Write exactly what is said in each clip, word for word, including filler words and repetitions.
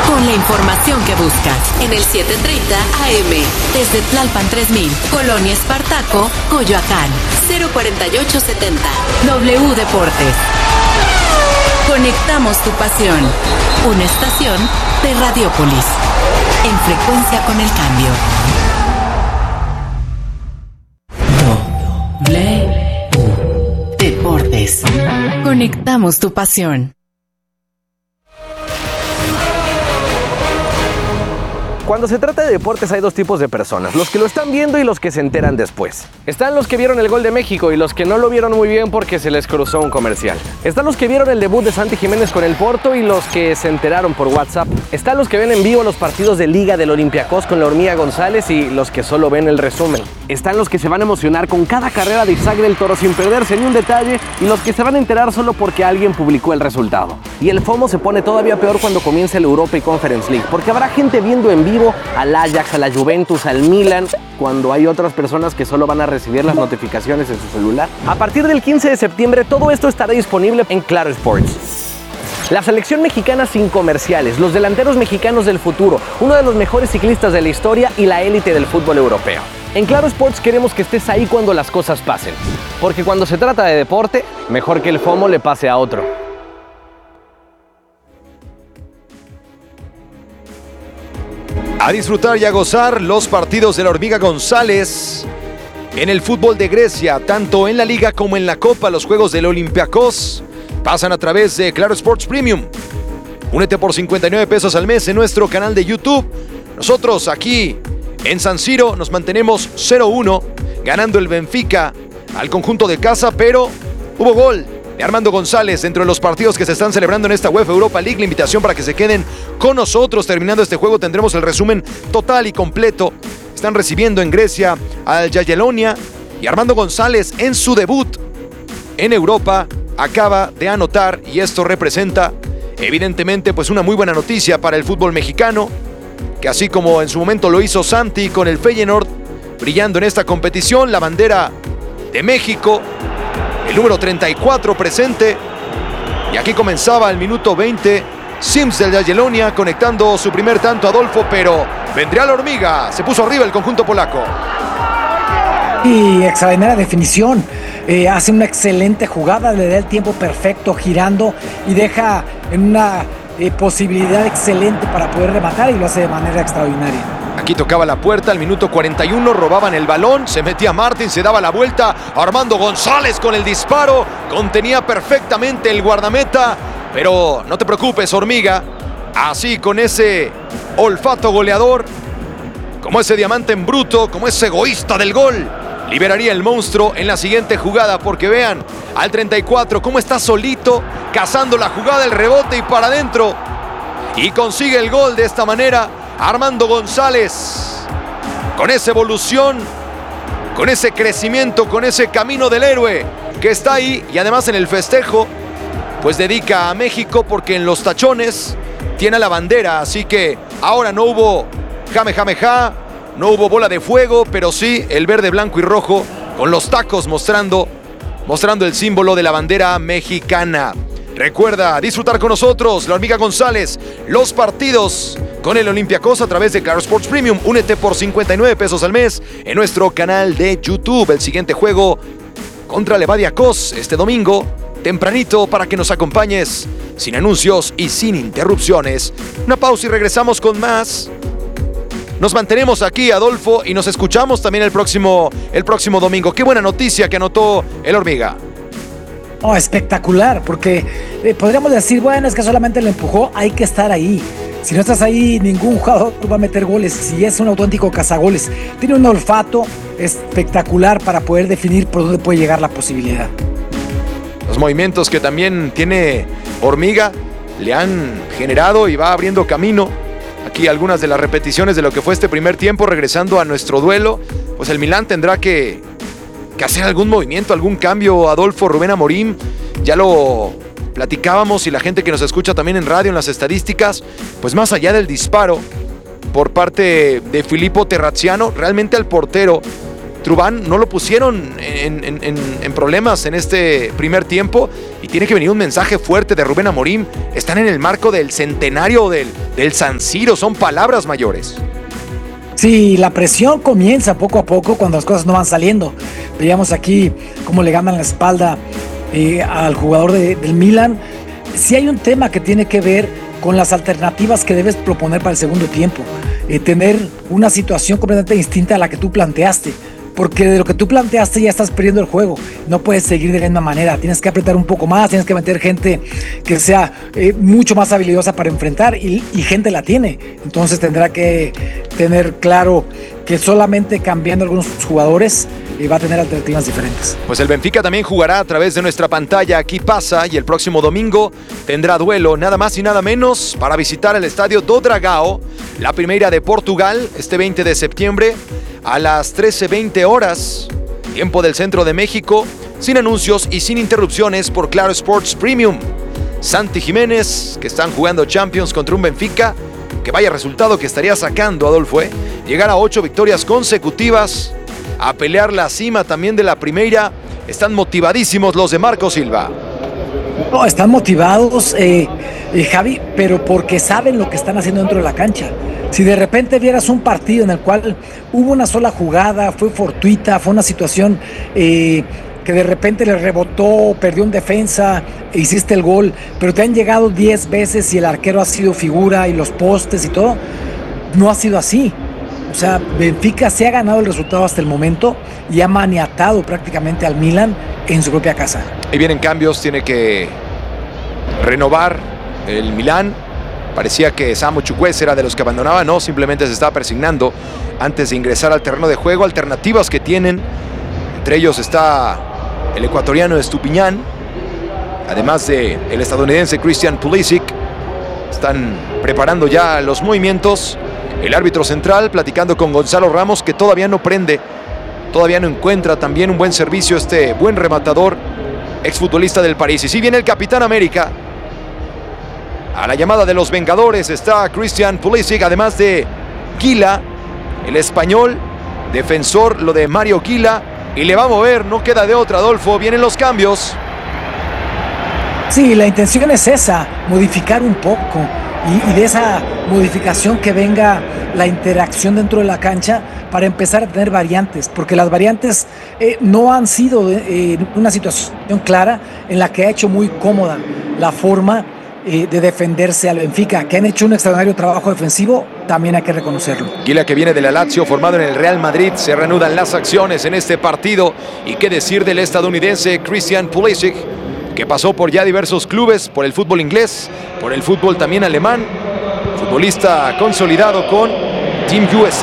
con la información que buscas en el setecientos treinta A M. Desde Tlalpan tres mil, Colonia Espartaco, Coyoacán, cero cuarenta y ocho setenta. W Deportes. Conectamos tu pasión. Una estación de Radiopolis. En frecuencia con el cambio. W Deportes. Conectamos tu pasión. Cuando se trata de deportes hay dos tipos de personas, los que lo están viendo y los que se enteran después. Están los que vieron el gol de México y los que no lo vieron muy bien porque se les cruzó un comercial. Están los que vieron el debut de Santi Jiménez con el Porto y los que se enteraron por WhatsApp. Están los que ven en vivo los partidos de Liga del Olympiacos con la Hormiga González y los que solo ven el resumen. Están los que se van a emocionar con cada carrera de Isaac del Toro sin perderse ni un detalle y los que se van a enterar solo porque alguien publicó el resultado. Y el FOMO se pone todavía peor cuando comience la Europa y Conference League, porque habrá gente viendo en vivo al Ajax, a la Juventus, al Milan, cuando hay otras personas que solo van a recibir las notificaciones en su celular. A partir del quince de septiembre todo esto estará disponible en Claro Sports. La selección mexicana sin comerciales, los delanteros mexicanos del futuro, uno de los mejores ciclistas de la historia y la élite del fútbol europeo. En Claro Sports queremos que estés ahí cuando las cosas pasen, porque cuando se trata de deporte, mejor que el FOMO le pase a otro. A disfrutar y a gozar los partidos de la Hormiga González en el fútbol de Grecia, tanto en la Liga como en la Copa. Los juegos del Olympiacos pasan a través de Claro Sports Premium. Únete por cincuenta y nueve pesos al mes en nuestro canal de YouTube. Nosotros aquí en San Siro nos mantenemos cero uno, ganando el Benfica al conjunto de casa, pero hubo gol de Armando González dentro de los partidos que se están celebrando en esta UEFA Europa League. La invitación para que se queden con nosotros. Terminando este juego tendremos el resumen total y completo. Están recibiendo en Grecia al Jagiellonia y Armando González en su debut en Europa acaba de anotar y esto representa evidentemente pues una muy buena noticia para el fútbol mexicano, que así como en su momento lo hizo Santi con el Feyenoord, brillando en esta competición, la bandera de México, el número treinta y cuatro presente, y aquí comenzaba el minuto veinte, Sims del Jagiellonia conectando su primer tanto a Adolfo, pero vendría la Hormiga, se puso arriba el conjunto polaco. Y extraordinaria definición, eh, hace una excelente jugada, le da el tiempo perfecto girando y deja en una eh, posibilidad excelente para poder rematar y lo hace de manera extraordinaria. Aquí tocaba la puerta, al minuto cuarenta y uno robaban el balón, se metía Martín, se daba la vuelta, Armando González con el disparo, contenía perfectamente el guardameta, pero no te preocupes, Hormiga, así con ese olfato goleador, como ese diamante en bruto, como ese egoísta del gol, liberaría el monstruo en la siguiente jugada, porque vean, al treinta y cuatro, cómo está solito, cazando la jugada, el rebote y para adentro, y consigue el gol de esta manera, Armando González, con esa evolución, con ese crecimiento, con ese camino del héroe que está ahí y además en el festejo, pues dedica a México porque en los tachones tiene la bandera, así que ahora no hubo jame jame ja, no hubo bola de fuego, pero sí el verde, blanco y rojo con los tacos mostrando, mostrando el símbolo de la bandera mexicana. Recuerda disfrutar con nosotros, la Hormiga González, los partidos con el Olympiacos a través de Claro Sports Premium. Únete por cincuenta y nueve pesos al mes en nuestro canal de YouTube. El siguiente juego contra Levadia Kos este domingo, tempranito, para que nos acompañes sin anuncios y sin interrupciones. Una pausa y regresamos con más. Nos mantenemos aquí, Adolfo, y nos escuchamos también el próximo, el próximo domingo. Qué buena noticia que anotó el Hormiga. Oh, espectacular, porque eh, podríamos decir, bueno, es que solamente le empujó, hay que estar ahí. Si no estás ahí, ningún jugador va a meter goles. Si es un auténtico cazagoles, tiene un olfato espectacular para poder definir por dónde puede llegar la posibilidad. Los movimientos que también tiene Hormiga le han generado y va abriendo camino. Aquí algunas de las repeticiones de lo que fue este primer tiempo, regresando a nuestro duelo. Pues el Milán tendrá que, que hacer algún movimiento, algún cambio. Adolfo, Rubén Amorim, ya lo platicábamos y la gente que nos escucha también en radio, en las estadísticas, pues más allá del disparo por parte de Filippo Terraziano, realmente al portero Trubán no lo pusieron en, en, en, en problemas en este primer tiempo y tiene que venir un mensaje fuerte de Rubén Amorim. Están en el marco del centenario del, del San Siro, son palabras mayores. Sí, la presión comienza poco a poco cuando las cosas no van saliendo. Veíamos aquí cómo le ganan la espalda eh, al jugador de, del Milan. Sí hay un tema que tiene que ver con las alternativas que debes proponer para el segundo tiempo. Eh, tener una situación completamente distinta a la que tú planteaste. Porque de lo que tú planteaste ya estás perdiendo el juego. No puedes seguir de la misma manera. Tienes que apretar un poco más, tienes que meter gente que sea eh, mucho más habilidosa para enfrentar y, y gente la tiene. Entonces tendrá que tener claro que solamente cambiando algunos jugadores eh, va a tener alternativas diferentes. Pues el Benfica también jugará a través de nuestra pantalla Aquí Pasa y el próximo domingo tendrá duelo nada más y nada menos para visitar el estadio do Dragao, la Primeira de Portugal, este veinte de septiembre. A las trece veinte horas, tiempo del centro de México, sin anuncios y sin interrupciones por Claro Sports Premium. Santi Jiménez, que están jugando Champions contra un Benfica, que vaya resultado que estaría sacando Adolfo, ¿eh? Llegar a ocho victorias consecutivas, a pelear la cima también de la Primeira. Están motivadísimos los de Marco Silva. No, están motivados, eh, eh, Javi, pero porque saben lo que están haciendo dentro de la cancha. Si de repente vieras un partido en el cual hubo una sola jugada, fue fortuita, fue una situación eh, que de repente le rebotó, perdió en defensa, e hiciste el gol, pero te han llegado diez veces y el arquero ha sido figura y los postes y todo, no ha sido así. O sea, Benfica se ha ganado el resultado hasta el momento y ha maniatado prácticamente al Milan en su propia casa. Y vienen cambios, tiene que renovar el Milan. Parecía que Samu Chukwueze era de los que abandonaba, no, simplemente se estaba persignando antes de ingresar al terreno de juego. Alternativas que tienen, entre ellos está el ecuatoriano Estupiñán, además de el estadounidense Christian Pulisic. Están preparando ya los movimientos. El árbitro central platicando con Gonzalo Ramos, que todavía no prende, todavía no encuentra también un buen servicio este buen rematador, exfutbolista del París. Y si viene el Capitán América, a la llamada de los Vengadores está Christian Pulisic, además de Gila, el español, defensor, lo de Mario Gila, y le va a mover, no queda de otra, Adolfo, vienen los cambios. Sí, la intención es esa, modificar un poco, y, y de esa modificación que venga la interacción dentro de la cancha para empezar a tener variantes, porque las variantes eh, no han sido eh, una situación clara en la que ha hecho muy cómoda la forma eh, de defenderse al Benfica, que han hecho un extraordinario trabajo defensivo, también hay que reconocerlo. Gila, que viene de la Lazio, formado en el Real Madrid, se reanudan las acciones en este partido, y qué decir del estadounidense Christian Pulisic, que pasó por ya diversos clubes, por el fútbol inglés, por el fútbol también alemán, futbolista consolidado con Team U S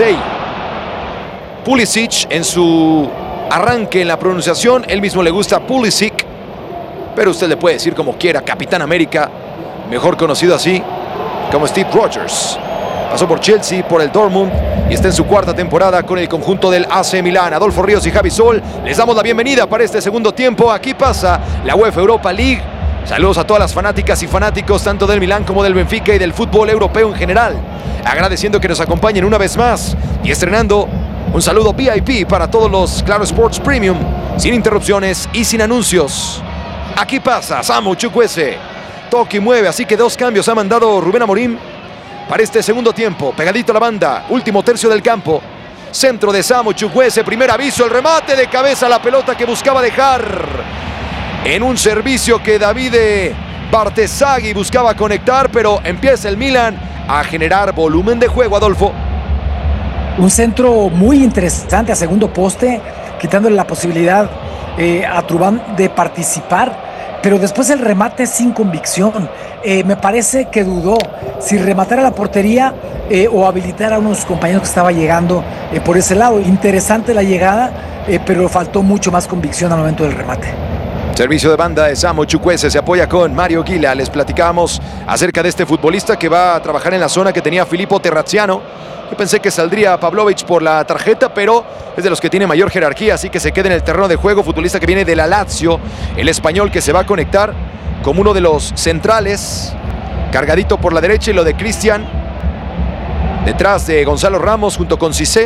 A. Pulisic, en su arranque en la pronunciación, él mismo le gusta Pulisic, pero usted le puede decir como quiera, Capitán América, mejor conocido así como Steve Rogers. Pasó por Chelsea, por el Dortmund y está en su cuarta temporada con el conjunto del A C Milán. Adolfo Ríos y Javi Sol, les damos la bienvenida para este segundo tiempo. Aquí pasa la UEFA Europa League. Saludos a todas las fanáticas y fanáticos, tanto del Milán como del Benfica y del fútbol europeo en general. Agradeciendo que nos acompañen una vez más y estrenando un saludo V I P para todos los Claro Sports Premium, sin interrupciones y sin anuncios. Aquí pasa Samu Chukwueze, toque y mueve, así que dos cambios ha mandado Rubén Amorim para este segundo tiempo. Pegadito a la banda, último tercio del campo, centro de Samu Chukwueze, primer aviso, el remate de cabeza, la pelota que buscaba dejar en un servicio que David Bartesagui buscaba conectar, pero empieza el Milan a generar volumen de juego, Adolfo. Un centro muy interesante a segundo poste, quitándole la posibilidad eh, a Trubán de participar, pero después el remate sin convicción. Eh, me parece que dudó si rematar a la portería eh, o habilitar a unos compañeros que estaba llegando eh, por ese lado. Interesante la llegada, eh, pero faltó mucho más convicción al momento del remate. Servicio de banda de Samu Chukwueze, se apoya con Mario Gila. Les platicábamos acerca de este futbolista que va a trabajar en la zona que tenía Filippo Terraziano. Yo pensé que saldría Pavlovic por la tarjeta, pero es de los que tiene mayor jerarquía, así que se queda en el terreno de juego. Futbolista que viene de la Lazio, el español, que se va a conectar como uno de los centrales, cargadito por la derecha, y lo de Cristian detrás de Gonzalo Ramos junto con Cissé.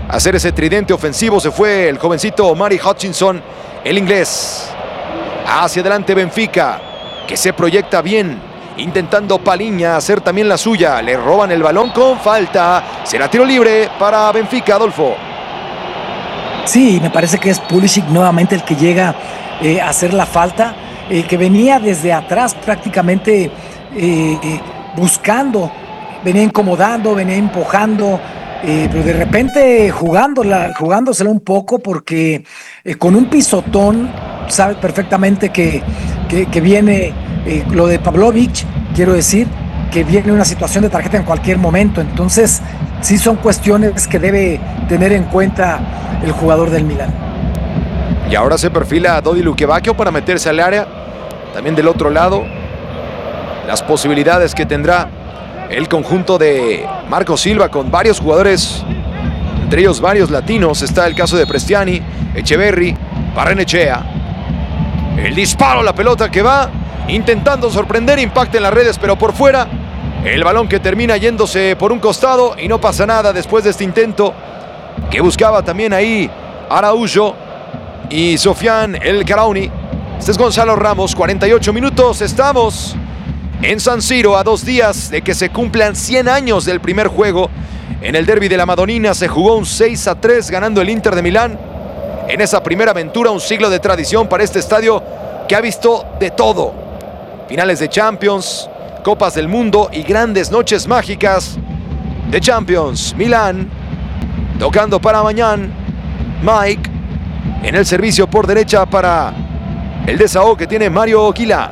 hacer ese tridente ofensivo. Se fue el jovencito Mari Hutchinson, el inglés. Hacia adelante Benfica, que se proyecta bien, intentando Paliña hacer también la suya. Le roban el balón con falta. Será tiro libre para Benfica, Adolfo. Sí, me parece que es Pulisic nuevamente el que llega eh, a hacer la falta, eh, que venía desde atrás prácticamente eh, eh, buscando, venía incomodando, venía empujando, eh, pero de repente jugándola, jugándosela un poco porque eh, con un pisotón sabe perfectamente que, que, que viene eh, lo de Pavlovic, quiero decir, que viene una situación de tarjeta en cualquier momento. Entonces sí son cuestiones que debe tener en cuenta el jugador del Milan. Y ahora se perfila a Dodi Lukebakio para meterse al área. También del otro lado, las posibilidades que tendrá el conjunto de Marco Silva con varios jugadores, entre ellos varios latinos. Está el caso de Prestiani, Echeverri, Barrenechea. El disparo, la pelota que va intentando sorprender, impacta en las redes, pero por fuera. El balón que termina yéndose por un costado y no pasa nada después de este intento que buscaba también ahí Araujo y Sofian El Karauni. Este es Gonzalo Ramos, cuarenta y ocho minutos. Estamos en San Siro a dos días de que se cumplan cien años del primer juego. En el derbi de la Madonina se jugó un seis a tres ganando el Inter de Milán. En esa primera aventura, un siglo de tradición para este estadio que ha visto de todo. Finales de Champions, Copas del Mundo y grandes noches mágicas de Champions. Milán tocando para mañana. Mike en el servicio por derecha para el desahogo que tiene Mario Gila.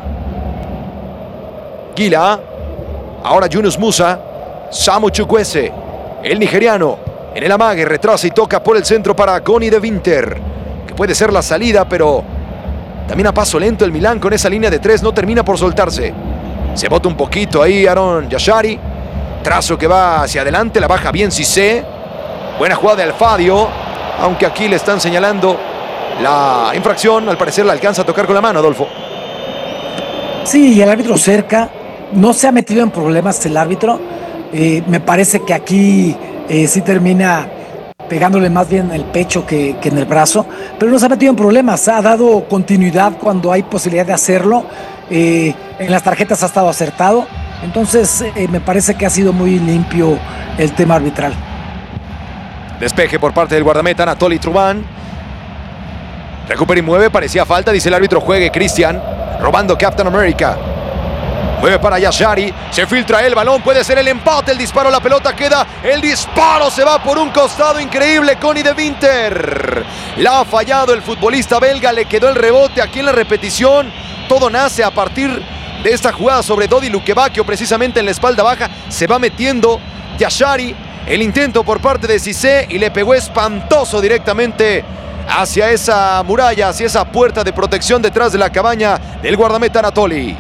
Gila. Ahora Yunus Musa. Samu Chukwueze, el nigeriano, en el amague, retrasa y toca por el centro para Connie de Winter, que puede ser la salida, pero también a paso lento el Milán con esa línea de tres, no termina por soltarse. Se bota un poquito ahí Aaron Yashari. Trazo que va hacia adelante, la baja bien Cissé. Buena jugada de Alfadio, aunque aquí le están señalando la infracción. Al parecer la alcanza a tocar con la mano, Adolfo. Sí, y el árbitro cerca. No se ha metido en problemas el árbitro. Eh, me parece que aquí eh, sí termina pegándole más bien en el pecho que, que en el brazo, pero no se ha metido en problemas. Ha dado continuidad cuando hay posibilidad de hacerlo. Eh, en las tarjetas ha estado acertado. Entonces eh, me parece que ha sido muy limpio el tema arbitral. Despeje por parte del guardameta Anatoly Truban. Recupera y mueve, parecía falta, dice el árbitro. Juegue Christian, robando Captain America. Mueve para Yashari, se filtra el balón, puede ser el empate, el disparo, la pelota queda, el disparo se va por un costado, increíble, Connie de Winter. La ha fallado el futbolista belga, le quedó el rebote aquí en la repetición. Todo nace a partir de esta jugada sobre Dodi Lukebakio, precisamente en la espalda baja, se va metiendo Yashari, el intento por parte de Cissé y le pegó espantoso directamente hacia esa muralla, hacia esa puerta de protección detrás de la cabaña del guardameta Anatoly.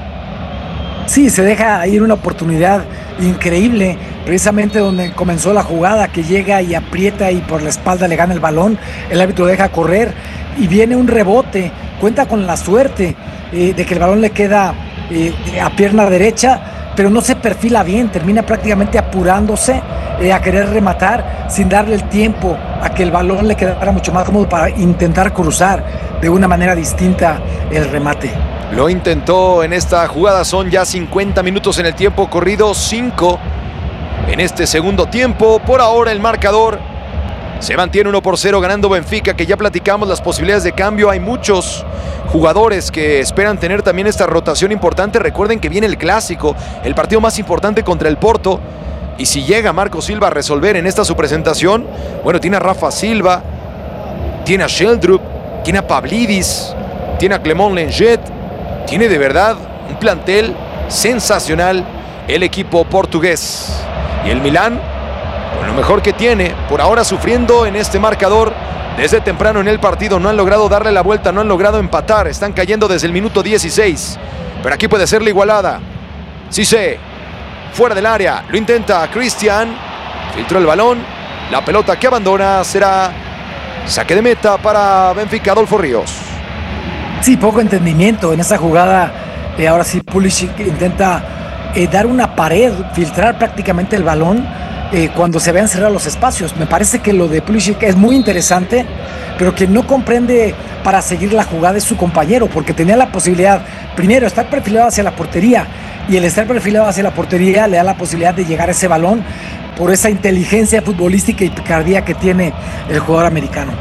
Sí, se deja ir una oportunidad increíble, precisamente donde comenzó la jugada, que llega y aprieta y por la espalda le gana el balón, el árbitro deja correr y viene un rebote, cuenta con la suerte eh, de que el balón le queda eh, a pierna derecha, pero no se perfila bien, termina prácticamente apurándose eh, a querer rematar sin darle el tiempo a que el balón le quedara mucho más cómodo para intentar cruzar de una manera distinta el remate. Lo intentó en esta jugada, son ya cincuenta minutos en el tiempo corrido, cinco en este segundo tiempo. Por ahora el marcador se mantiene uno por cero ganando Benfica, que ya platicamos las posibilidades de cambio. Hay muchos jugadores que esperan tener también esta rotación importante. Recuerden que viene el clásico, el partido más importante contra el Porto. Y si llega Marco Silva a resolver en esta su presentación, bueno, tiene a Rafa Silva, tiene a Sheldrup, tiene a Pavlidis, tiene a Clement Lenglet. Tiene de verdad un plantel sensacional el equipo portugués. Y el Milán, con lo mejor que tiene, por ahora sufriendo en este marcador. Desde temprano en el partido no han logrado darle la vuelta, no han logrado empatar. Están cayendo desde el minuto dieciséis. Pero aquí puede ser la igualada. Cissé, fuera del área, lo intenta Christian. Filtró el balón. La pelota que abandona será saque de meta para Benfica, Adolfo Ríos. Sí, poco entendimiento en esa jugada. Eh, ahora sí, Pulisic intenta eh, dar una pared, filtrar prácticamente el balón eh, cuando se vean cerrar los espacios. Me parece que lo de Pulisic es muy interesante, pero que no comprende para seguir la jugada es su compañero, porque tenía la posibilidad, primero, estar perfilado hacia la portería, y el estar perfilado hacia la portería le da la posibilidad de llegar a ese balón por esa inteligencia futbolística y picardía que tiene el jugador americano.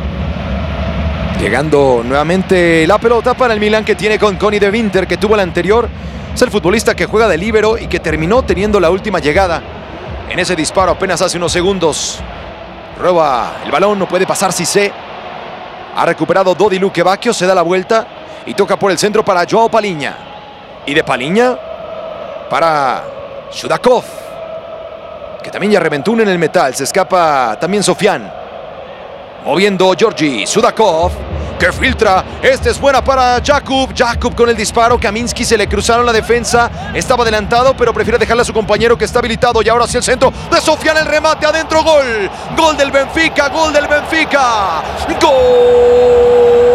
Llegando nuevamente la pelota para el Milan, que tiene con Conny de Winter, que tuvo la anterior. Es el futbolista que juega de líbero y que terminó teniendo la última llegada en ese disparo apenas hace unos segundos. Roba el balón, no puede pasar Cissé. Ha recuperado Dodi Luque Bacchio, se da la vuelta y toca por el centro para Joao Paliña. Y de Paliña para Sudakov, que también ya reventó uno en el metal. Se escapa también Sofian. Moviendo Georgi Sudakov, que filtra. Esta es buena para Jakub. Jakub con el disparo. Kaminsky se le cruzaron la defensa. Estaba adelantado, pero prefiere dejarle a su compañero, que está habilitado. Y ahora hacia el centro de Sofian, el remate adentro. Gol. Gol del Benfica. Gol del Benfica. Gol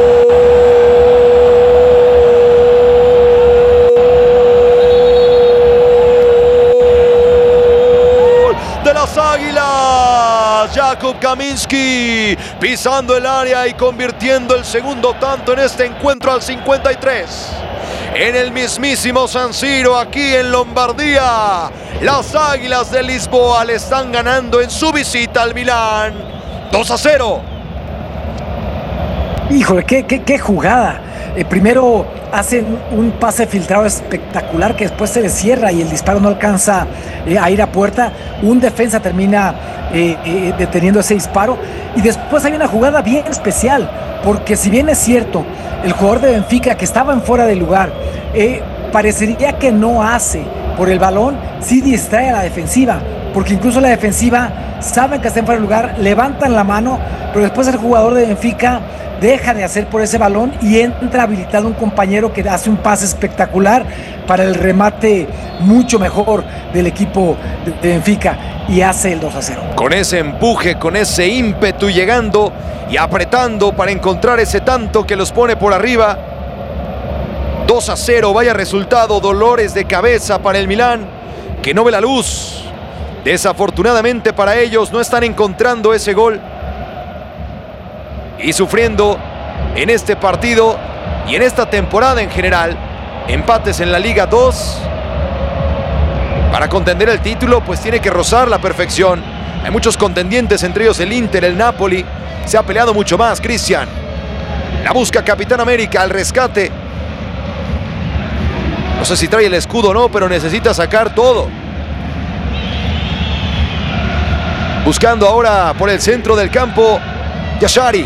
de las Águilas. Jakub Kaminsky pisando el área y convirtiendo el segundo tanto en este encuentro al cincuenta y tres. En el mismísimo San Siro, aquí en Lombardía, las Águilas de Lisboa le están ganando en su visita al Milán dos a cero. Híjole, qué, qué, qué jugada. Eh, primero hacen un pase filtrado espectacular que después se le cierra y el disparo no alcanza eh, a ir a puerta. Un defensa termina eh, eh, deteniendo ese disparo. Y después hay una jugada bien especial, porque si bien es cierto, el jugador de Benfica, que estaba en fuera de lugar, eh, parecería que no hace por el balón, sí distrae a la defensiva, porque incluso la defensiva saben que está en fuera de lugar, levantan la mano, pero después el jugador de Benfica deja de hacer por ese balón y entra habilitado un compañero que hace un pase espectacular para el remate mucho mejor del equipo de Benfica y hace el dos a cero. Con ese empuje, con ese ímpetu, llegando y apretando para encontrar ese tanto que los pone por arriba. dos a cero, vaya resultado, dolores de cabeza para el Milán, que no ve la luz. Desafortunadamente para ellos no están encontrando ese gol. Y sufriendo en este partido y en esta temporada en general. Empates en la Liga dos. Para contender el título, pues tiene que rozar la perfección. Hay muchos contendientes, entre ellos el Inter, el Napoli. Se ha peleado mucho más, Cristian. La busca Capitán América al rescate. No sé si trae el escudo o no, pero necesita sacar todo. Buscando ahora por el centro del campo, Yashari.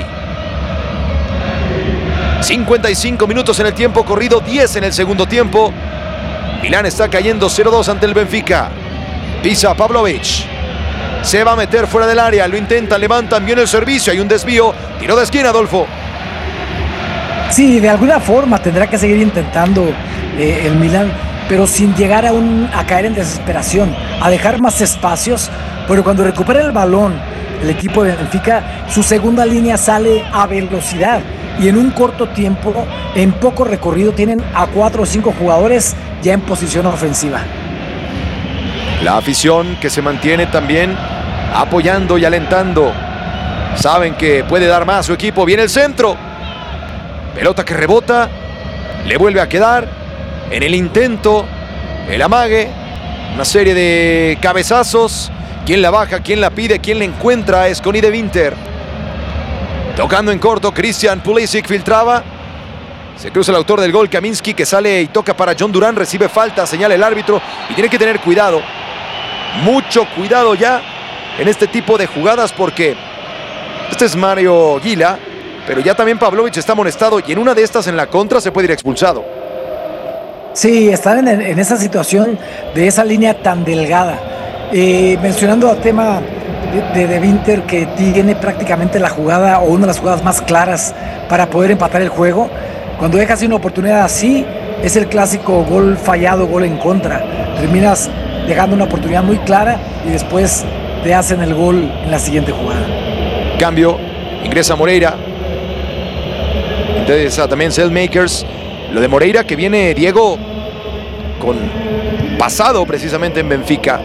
cincuenta y cinco minutos en el tiempo corrido, diez en el segundo tiempo. Milán está cayendo cero dos ante el Benfica. Pisa Pavlovic. Se va a meter fuera del área, lo intentan, levantan bien el servicio. Hay un desvío, tiro de esquina, Adolfo. Sí, de alguna forma tendrá que seguir intentando eh, el Milán, pero sin llegar a, un, a caer en desesperación, a dejar más espacios. Pero cuando recupera el balón el equipo de Benfica, su segunda línea sale a velocidad. Y en un corto tiempo, en poco recorrido, tienen a cuatro o cinco jugadores ya en posición ofensiva. La afición que se mantiene también apoyando y alentando. Saben que puede dar más su equipo. Viene el centro. Pelota que rebota. Le vuelve a quedar. En el intento, el amague. Una serie de cabezazos. ¿Quién la baja? ¿Quién la pide? ¿Quién la encuentra? Es Conny de Winter. Tocando en corto, Christian Pulisic filtraba. Se cruza el autor del gol, Kaminsky, que sale y toca para John Durán. Recibe falta, señala el árbitro. Y tiene que tener cuidado. Mucho cuidado ya en este tipo de jugadas, porque este es Mario Gila, pero ya también Pavlovic está amonestado. Y en una de estas, en la contra, se puede ir expulsado. Sí, están en, en esa situación de esa línea tan delgada. Eh, mencionando al tema de, de Winter, que tiene prácticamente la jugada o una de las jugadas más claras para poder empatar el juego. Cuando dejas una oportunidad así, es el clásico gol fallado, gol en contra. Terminas dejando una oportunidad muy clara y después te hacen el gol en la siguiente jugada. Cambio, ingresa Moreira. Interesa también Sailmakers. Lo de Moreira, que viene, Diego, con pasado precisamente en Benfica.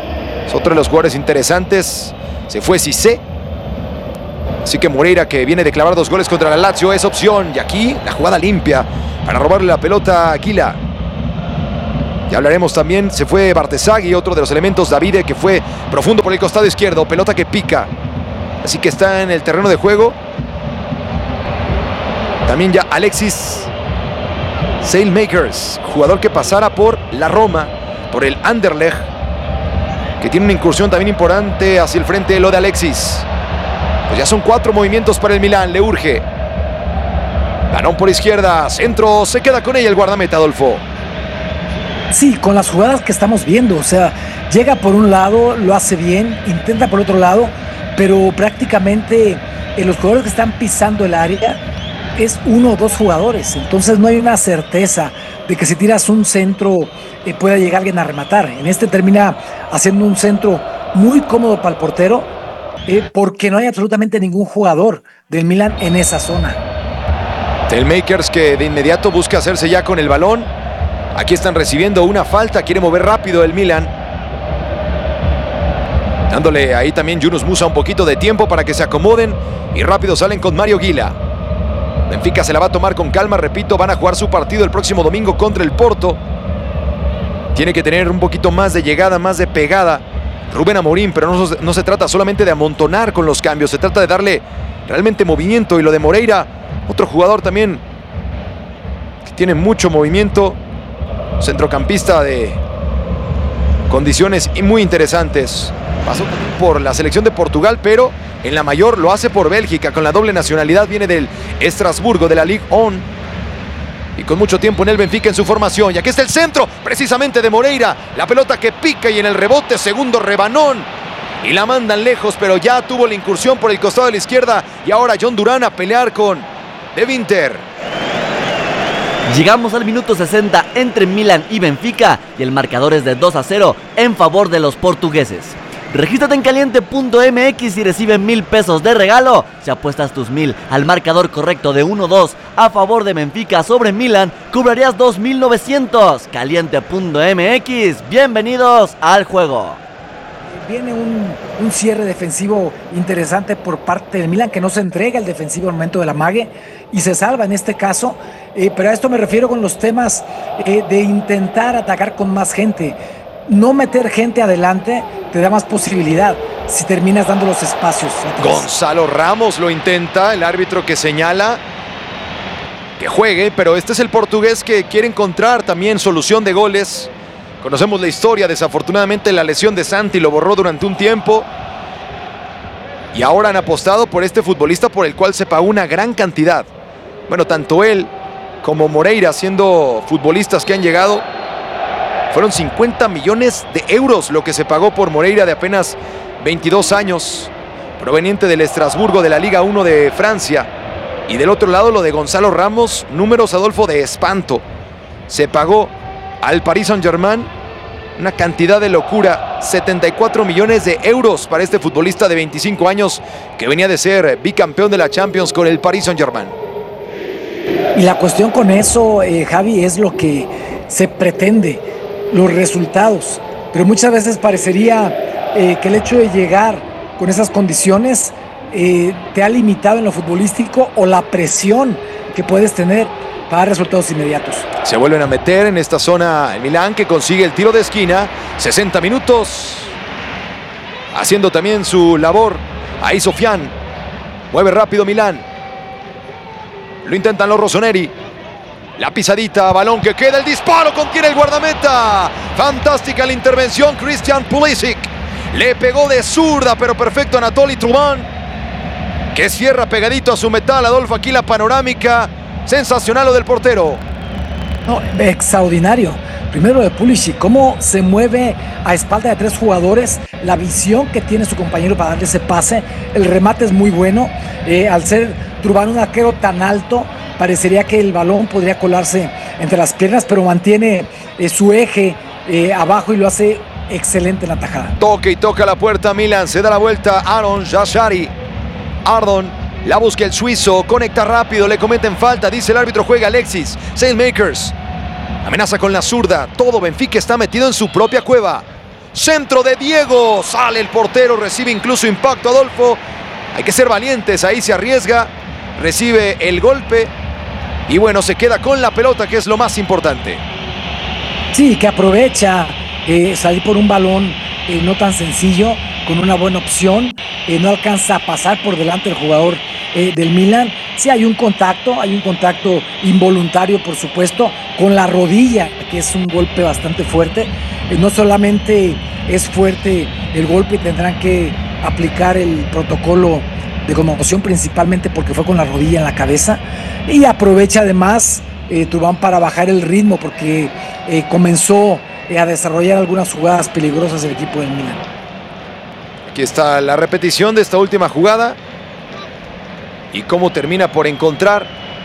Es otro de los jugadores interesantes. Se fue Cissé. Así que Moreira, que viene de clavar dos goles contra la Lazio, es opción. Y aquí la jugada limpia para robarle la pelota a Aquila. Ya hablaremos también, se fue Bartesagui, otro de los elementos, Davide, que fue profundo por el costado izquierdo. Pelota que pica. Así que está en el terreno de juego. También ya Alexis Saelmakers, jugador que pasara por la Roma, por el Anderlecht, que tiene una incursión también importante hacia el frente, lo de Alexis. Pues ya son cuatro movimientos para el Milán, le urge. Balón por izquierda, centro, se queda con ella el guardameta, Adolfo. Sí, con las jugadas que estamos viendo, o sea, llega por un lado, lo hace bien, intenta por otro lado, pero prácticamente eh, los jugadores que están pisando el área es uno o dos jugadores, entonces no hay una certeza de que si tiras un centro eh, pueda llegar alguien a rematar. En este termina haciendo un centro muy cómodo para el portero, eh, porque no hay absolutamente ningún jugador del Milan en esa zona. Saelmakers, que de inmediato busca hacerse ya con el balón. Aquí están recibiendo una falta, quiere mover rápido el Milan. Dándole ahí también Yunus Musa un poquito de tiempo para que se acomoden y rápido salen con Mario Gila. Benfica se la va a tomar con calma, repito, van a jugar su partido el próximo domingo contra el Porto. Tiene que tener un poquito más de llegada, más de pegada Rubén Amorín, pero no, no se trata solamente de amontonar con los cambios, se trata de darle realmente movimiento. Y lo de Moreira, otro jugador también que tiene mucho movimiento, centrocampista de condiciones muy interesantes. Pasó también por la selección de Portugal, pero en la mayor lo hace por Bélgica, con la doble nacionalidad, viene del Estrasburgo, de la Ligue uno. Y con mucho tiempo en el Benfica en su formación. Y aquí está el centro, precisamente de Moreira. La pelota que pica y en el rebote, segundo rebanón. Y la mandan lejos, pero ya tuvo la incursión por el costado de la izquierda. Y ahora John Durán a pelear con De Winter. Llegamos al minuto sesenta entre Milan y Benfica y el marcador es de dos a cero en favor de los portugueses. Regístrate en caliente punto m x y recibe mil pesos de regalo si apuestas tus mil al marcador correcto de uno dos a favor de Benfica sobre Milan, cobrarías dos mil novecientos. caliente punto m x, bienvenidos al juego. Viene un, un cierre defensivo interesante por parte del Milan, que no se entrega el defensivo al momento del amague y se salva en este caso, eh, pero a esto me refiero con los temas eh, de intentar atacar con más gente. No meter gente adelante te da más posibilidad si terminas dando los espacios atrás. Gonzalo Ramos lo intenta, el árbitro que señala que juegue, pero este es el portugués que quiere encontrar también solución de goles. Conocemos la historia, desafortunadamente la lesión de Santi lo borró durante un tiempo. Y ahora han apostado por este futbolista por el cual se pagó una gran cantidad. Bueno, tanto él como Moreira, siendo futbolistas que han llegado, fueron cincuenta millones de euros lo que se pagó por Moreira, de apenas veintidós años, proveniente del Estrasburgo de la Liga uno de Francia. Y del otro lado lo de Gonzalo Ramos, números, Adolfo, de espanto. Se pagó al Paris Saint-Germain una cantidad de locura, setenta y cuatro millones de euros para este futbolista de veinticinco años que venía de ser bicampeón de la Champions con el Paris Saint-Germain. Y la cuestión con eso, eh, Javi, es lo que se pretende, los resultados. Pero muchas veces parecería eh, que el hecho de llegar con esas condiciones eh, te ha limitado en lo futbolístico, o la presión que puedes tener para dar resultados inmediatos. Se vuelven a meter en esta zona el Milán, que consigue el tiro de esquina. sesenta minutos haciendo también su labor. Ahí Sofian mueve rápido Milán. Lo intentan los rossoneri. La pisadita, balón que queda, el disparo, contiene el guardameta. Fantástica la intervención, Christian Pulisic. Le pegó de zurda, pero perfecto Anatoly Truman, que cierra pegadito a su metal. Adolfo, aquí la panorámica. Sensacional lo del portero. No, extraordinario. Primero de Pulisic, cómo se mueve a espalda de tres jugadores, la visión que tiene su compañero para darle ese pase, el remate es muy bueno. Eh, al ser Truban un arquero tan alto, parecería que el balón podría colarse entre las piernas, pero mantiene eh, su eje eh, abajo y lo hace excelente en la tajada. Toque y toca la puerta Milan, se da la vuelta Aaron Yashari. Ardon la busca el suizo, conecta rápido, le cometen falta, dice el árbitro, juega Alexis Saelmakers. Amenaza con la zurda, todo Benfica está metido en su propia cueva. Centro de Diego. Sale el portero, recibe incluso impacto Adolfo. Hay que ser valientes, ahí se arriesga. Recibe el golpe. Y bueno, se queda con la pelota, que es lo más importante. Sí, que aprovecha eh, salir por un balón eh, no tan sencillo, con una buena opción. Eh, no alcanza a pasar por delante el jugador eh, del Milan. Sí hay un contacto, hay un contacto involuntario, por supuesto, con la rodilla, que es un golpe bastante fuerte. Eh, no solamente es fuerte el golpe, tendrán que aplicar el protocolo de conmoción, principalmente porque fue con la rodilla en la cabeza. Y aprovecha además eh, Tubán para bajar el ritmo, porque eh, comenzó eh, a desarrollar algunas jugadas peligrosas el equipo del Milan. Aquí está la repetición de esta última jugada. Y cómo termina por encontrar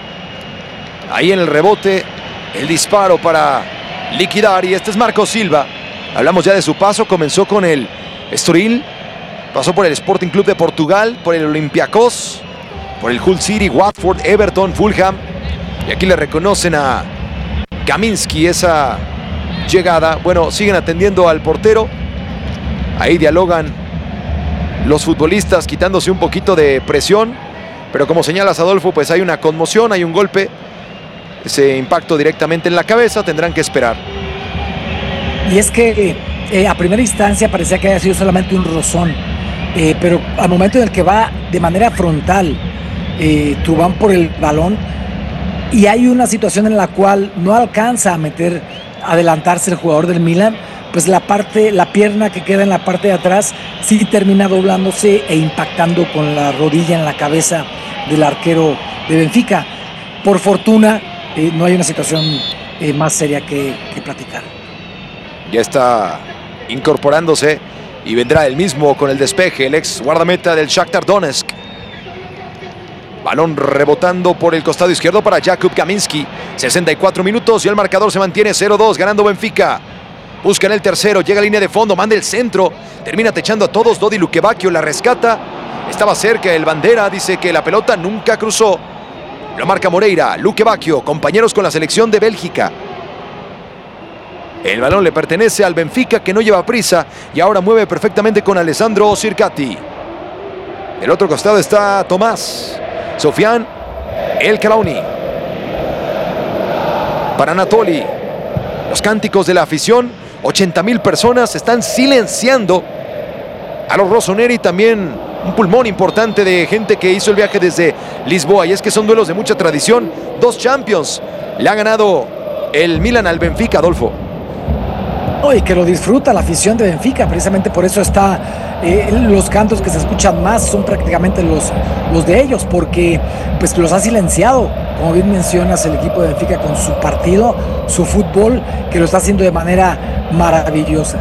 ahí en el rebote el disparo para liquidar. Y este es Marco Silva. Hablamos ya de su paso. Comenzó con el Estoril. Pasó por el Sporting Club de Portugal, por el Olympiacos, por el Hull City, Watford, Everton, Fulham. Y aquí le reconocen a Kaminski esa llegada. Bueno, siguen atendiendo al portero. Ahí dialogan los futbolistas, quitándose un poquito de presión. Pero como señalas, Adolfo, pues hay una conmoción, hay un golpe. Ese impacto directamente en la cabeza, tendrán que esperar. Y es que eh, a primera instancia parecía que había sido solamente un rozón. Eh, pero al momento en el que va de manera frontal eh, Tubán por el balón, y hay una situación en la cual no alcanza a meter, a adelantarse el jugador del Milan, pues la parte, la pierna que queda en la parte de atrás sí termina doblándose e impactando con la rodilla en la cabeza del arquero de Benfica. Por fortuna eh, no hay una situación eh, más seria que, que platicar. Ya está incorporándose y vendrá el mismo con el despeje, el ex guardameta del Shakhtar Donetsk. Balón rebotando por el costado izquierdo para Jakub Kaminski. sesenta y cuatro minutos y el marcador se mantiene cero dos, ganando Benfica. Buscan el tercero, llega a línea de fondo, manda el centro. Termina techando a todos, Dodi Lukebakio la rescata. Estaba cerca el bandera, dice que la pelota nunca cruzó. Lo marca Moreira, Lukebakio, compañeros con la selección de Bélgica. El balón le pertenece al Benfica, que no lleva prisa y ahora mueve perfectamente con Alessandro Sirkati. Del otro costado está Tomás, Sofian El Karauni. Para Anatoli, los cánticos de la afición, ochenta mil personas están silenciando a los rossoneri. También un pulmón importante de gente que hizo el viaje desde Lisboa. Y es que son duelos de mucha tradición. Dos Champions le ha ganado el Milan al Benfica, Adolfo. Oh, y que lo disfruta la afición de Benfica, precisamente por eso está eh, los cantos que se escuchan más son prácticamente los, los de ellos, porque pues los ha silenciado, como bien mencionas, el equipo de Benfica con su partido, su fútbol, que lo está haciendo de manera maravillosa.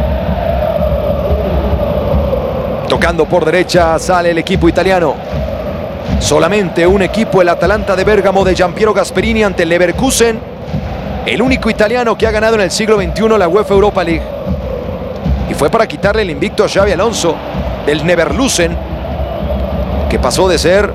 Tocando por derecha sale el equipo italiano. Solamente un equipo, el Atalanta de Bérgamo de Giampiero Gasperini ante el Leverkusen. El único italiano que ha ganado en el siglo veintiuno la UEFA Europa League. Y fue para quitarle el invicto a Xabi Alonso del Neverkusen, que pasó de ser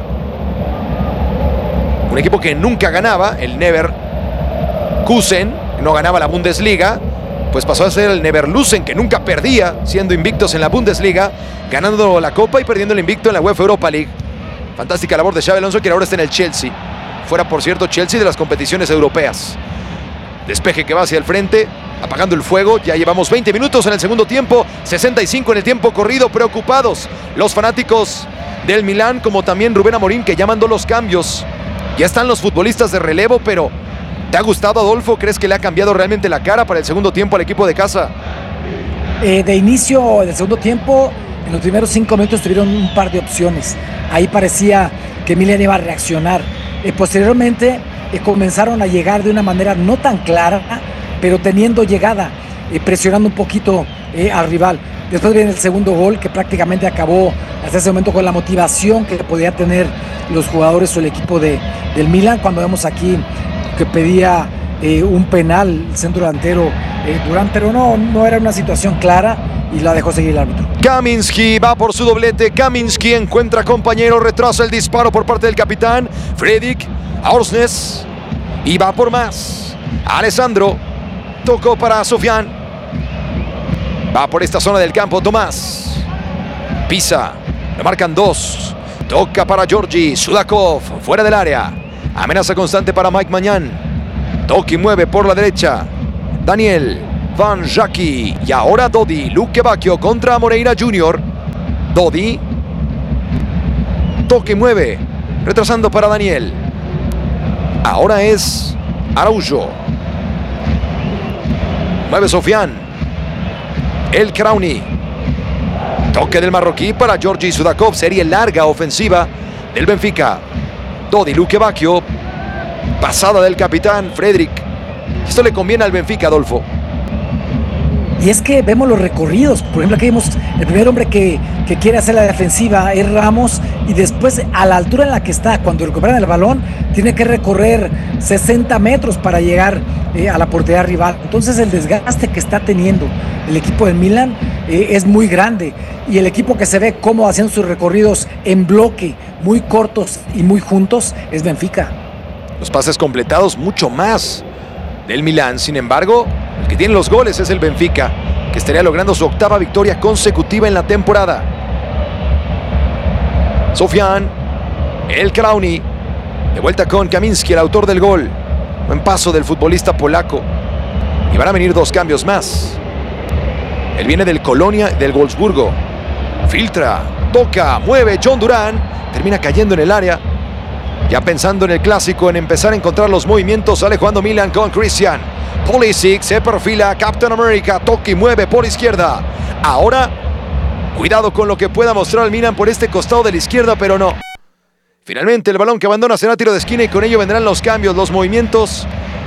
un equipo que nunca ganaba, el Neverkusen, no ganaba la Bundesliga, pues pasó a ser el Neverkusen, que nunca perdía, siendo invictos en la Bundesliga, ganando la Copa y perdiendo el invicto en la UEFA Europa League. Fantástica labor de Xabi Alonso, que ahora está en el Chelsea. Fuera, por cierto, Chelsea de las competiciones europeas. Despeje que va hacia el frente, apagando el fuego. Ya llevamos veinte minutos en el segundo tiempo, sesenta y cinco en el tiempo corrido. Preocupados los fanáticos del Milán, como también Rubén Amorín, que ya mandó los cambios. Ya están los futbolistas de relevo, pero ¿te ha gustado, Adolfo? ¿Crees que le ha cambiado realmente la cara para el segundo tiempo al equipo de casa? Eh, de inicio del segundo tiempo, en los primeros cinco minutos tuvieron un par de opciones. Ahí parecía que Milan iba a reaccionar. Eh, posteriormente eh, comenzaron a llegar de una manera no tan clara, pero teniendo llegada, eh, presionando un poquito eh, al rival. Después viene el segundo gol, que prácticamente acabó hasta ese momento con la motivación que podía tener los jugadores o el equipo de, del Milan, cuando vemos aquí que pedía eh, un penal el centro delantero eh, Durán, pero no, no era una situación clara y la dejó seguir el árbitro. Kaminski va por su doblete. Kaminski encuentra compañero, retrasa el disparo por parte del capitán Fredrik Aursnes y va por más. Alessandro tocó para Sofian. Va por esta zona del campo Tomás. Pisa. Le marcan dos. Toca para Georgi Sudakov. Fuera del área. Amenaza constante para Mike Mañán. Toki mueve por la derecha. Daniel Van Jackie. Y ahora Dodi. Luque Bacchio contra Moreira junior Dodi. Toki mueve. Retrasando para Daniel. Ahora es Araujo. Mueve Sofian. El Krauni. Toque del marroquí para Georgi Sudakov. Serie larga ofensiva del Benfica. Dodi, Luque Bacchio. Pasada del capitán Fredrik. Esto le conviene al Benfica, Adolfo. Y es que vemos los recorridos. Por ejemplo, aquí vemos el primer hombre que, que quiere hacer la defensiva es Ramos. Y después, a la altura en la que está, cuando recuperan el balón, tiene que recorrer sesenta metros para llegar eh, a la portería rival. Entonces, el desgaste que está teniendo el equipo del Milan eh, es muy grande. Y el equipo que se ve cómodo haciendo sus recorridos en bloque, muy cortos y muy juntos, es Benfica. Los pases completados mucho más del Milan. Sin embargo, el que tiene los goles es el Benfica, que estaría logrando su octava victoria consecutiva en la temporada. Sofian, el Krauni, de vuelta con Kaminski, el autor del gol. Buen paso del futbolista polaco. Y van a venir dos cambios más. Él viene del Colonia, del Wolfsburgo. Filtra, toca, mueve John Durán. Termina cayendo en el área. Ya pensando en el clásico, en empezar a encontrar los movimientos, sale jugando Milan con Christian. Pulisic se perfila, Captain America, toca y mueve por izquierda. Ahora, cuidado con lo que pueda mostrar el Milan por este costado de la izquierda, pero no. Finalmente el balón que abandona será tiro de esquina y con ello vendrán los cambios, los movimientos.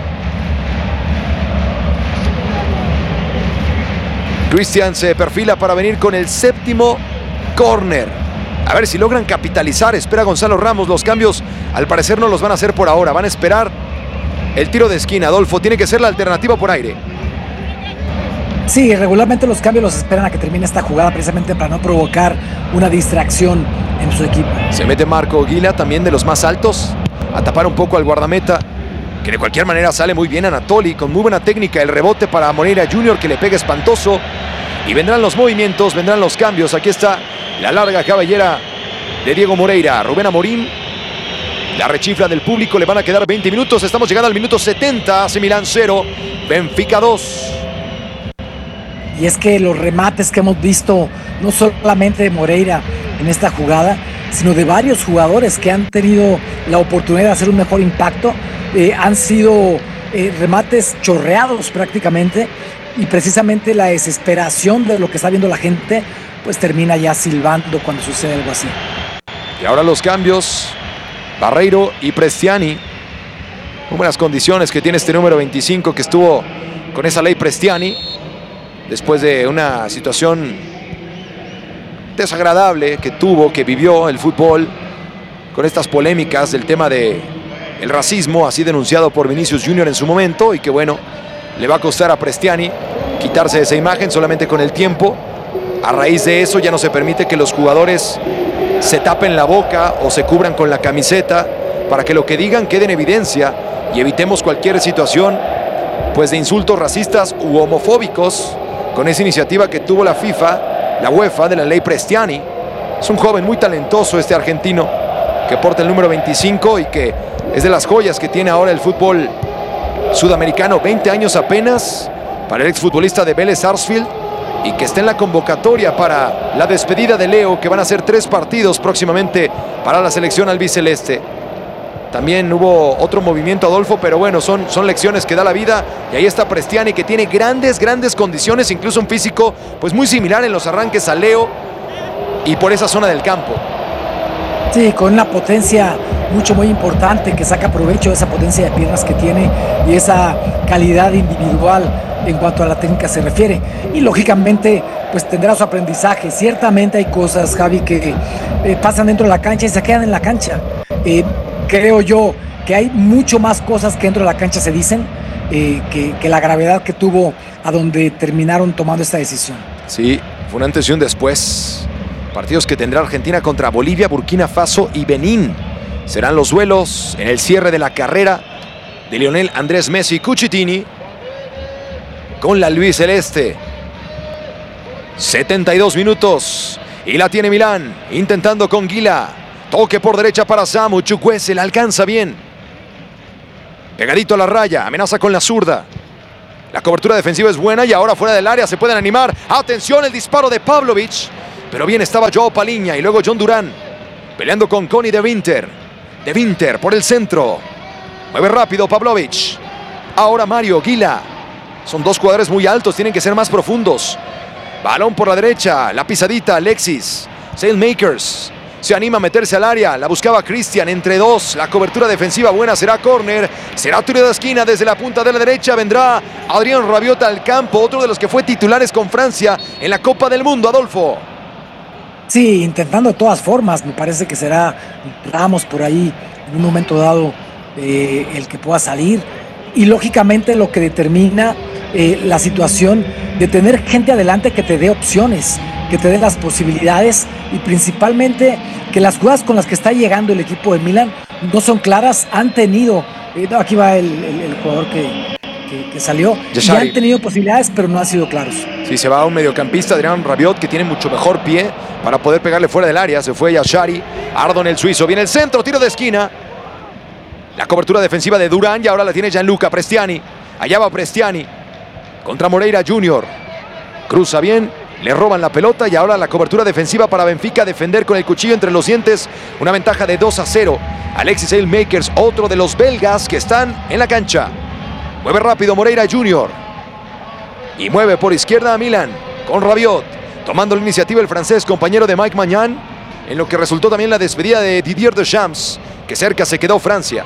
Christian se perfila para venir con el séptimo córner. A ver si logran capitalizar, espera Gonzalo Ramos. Los cambios al parecer no los van a hacer por ahora. Van a esperar el tiro de esquina. Adolfo, tiene que ser la alternativa por aire. Sí, regularmente los cambios los esperan a que termine esta jugada, precisamente para no provocar una distracción en su equipo. Se mete Marco Guila, también de los más altos, a tapar un poco al guardameta, que de cualquier manera sale muy bien Anatoli, con muy buena técnica. El rebote para Moreira junior, que le pega espantoso. Y vendrán los movimientos, vendrán los cambios. Aquí está la larga cabellera de Diego Moreira. Rubén Amorín, la rechifla del público. Le van a quedar veinte minutos. Estamos llegando al minuto setenta. Hace Milan cero, Benfica dos. Y es que los remates que hemos visto, no solamente de Moreira en esta jugada, sino de varios jugadores que han tenido la oportunidad de hacer un mejor impacto, eh, han sido eh, remates chorreados prácticamente. Y precisamente la desesperación de lo que está viendo la gente, pues termina ya silbando cuando sucede algo así. Y ahora los cambios. Barreiro y Prestiani. Muy buenas condiciones que tiene este número veinticinco, que estuvo con esa ley Prestiani después de una situación desagradable que tuvo, que vivió el fútbol, con estas polémicas del tema de el racismo, así denunciado por Vinicius junior en su momento, y que bueno, le va a costar a Prestiani quitarse de esa imagen solamente con el tiempo. A raíz de eso ya no se permite que los jugadores se tapen la boca o se cubran con la camiseta, para que lo que digan quede en evidencia y evitemos cualquier situación pues de insultos racistas u homofóbicos, con esa iniciativa que tuvo la FIFA, la UEFA, de la ley Prestiani. Es un joven muy talentoso este argentino, que porta el número veinticinco y que es de las joyas que tiene ahora el fútbol sudamericano. veinte años apenas para el exfutbolista de Vélez Sarsfield, y que está en la convocatoria para la despedida de Leo, que van a ser tres partidos próximamente para la selección albiceleste. También hubo otro movimiento, Adolfo, pero bueno, son, son lecciones que da la vida. Y ahí está Prestiani, que tiene grandes, grandes condiciones, incluso un físico pues muy similar en los arranques a Leo, y por esa zona del campo. Sí, con una potencia mucho, muy importante, que saca provecho de esa potencia de piernas que tiene y esa calidad individual en cuanto a la técnica se refiere. Y lógicamente pues tendrá su aprendizaje. Ciertamente hay cosas, Javi, que eh, pasan dentro de la cancha y se quedan en la cancha. Eh, creo yo que hay mucho más cosas que dentro de la cancha se dicen eh, que, que la gravedad que tuvo a donde terminaron tomando esta decisión. Sí, fue un antes y un después. Partidos que tendrá Argentina contra Bolivia, Burkina Faso y Benín. Serán los duelos en el cierre de la carrera de Lionel Andrés Messi Cucitini con la albiceleste. setenta y dos minutos. Y la tiene Milán, intentando con Gila. Toque por derecha para Samu. Chukwueze la alcanza bien. Pegadito a la raya, amenaza con la zurda. La cobertura defensiva es buena y ahora fuera del área se pueden animar. Atención, el disparo de Pavlovic. Pero bien estaba Joao Paliña y luego John Durán. Peleando con Connie De Winter. De Winter por el centro. Mueve rápido Pavlovic. Ahora Mario Gila. Son dos jugadores muy altos, tienen que ser más profundos. Balón por la derecha, la pisadita, Alexis. Sailmakers se anima a meterse al área, la buscaba Christian entre dos. La cobertura defensiva buena, será córner. Será tiro de esquina desde la punta de la derecha. Vendrá Adrien Rabiot al campo, otro de los que fue titulares con Francia en la Copa del Mundo, Adolfo. Sí, intentando de todas formas, me parece que será Ramos por ahí en un momento dado eh, el que pueda salir. Y lógicamente lo que determina eh, la situación de tener gente adelante que te dé opciones, que te dé las posibilidades y principalmente que las jugadas con las que está llegando el equipo de Milán no son claras, han tenido, eh, no, aquí va el, el, el jugador que, que, que salió, y han tenido posibilidades pero no han sido claros. Sí, se va a un mediocampista, Adrien Rabiot, que tiene mucho mejor pie para poder pegarle fuera del área. Se fue Yashari, Ardon el suizo, viene el centro, tiro de esquina. La cobertura defensiva de Durán y ahora la tiene Gianluca Prestiani. Allá va Prestiani contra Moreira junior Cruza bien, le roban la pelota y ahora la cobertura defensiva para Benfica. Defender con el cuchillo entre los dientes. Una ventaja de dos a cero. Alexis Sailmakers, otro de los belgas que están en la cancha. Mueve rápido Moreira junior Y mueve por izquierda a Milan con Rabiot. Tomando la iniciativa el francés, compañero de Mike Maignan. En lo que resultó también la despedida de Didier Deschamps, que cerca se quedó Francia.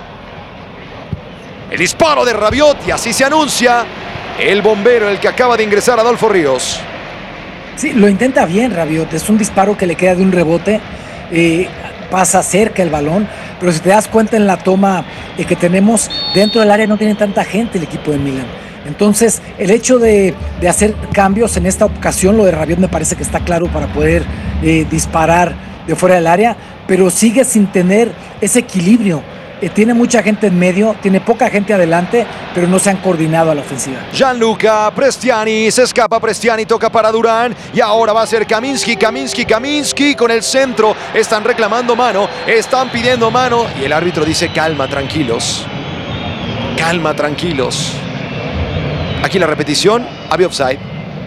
El disparo de Rabiot y así se anuncia el bombero, el que acaba de ingresar, Adolfo Ríos. Sí, lo intenta bien Rabiot, es un disparo que le queda de un rebote, eh, pasa cerca el balón, pero si te das cuenta en la toma eh, que tenemos dentro del área no tiene tanta gente el equipo de Milán. Entonces el hecho de, de hacer cambios en esta ocasión, lo de Rabiot me parece que está claro para poder eh, disparar de fuera del área, pero sigue sin tener ese equilibrio. Eh, tiene mucha gente en medio, tiene poca gente adelante, pero no se han coordinado a la ofensiva. Gianluca Prestiani, se escapa Prestiani, toca para Durán y ahora va a ser Kaminsky, Kaminsky, Kaminsky con el centro. Están reclamando mano, están pidiendo mano y el árbitro dice calma, tranquilos. Calma, tranquilos. Aquí la repetición, había offside.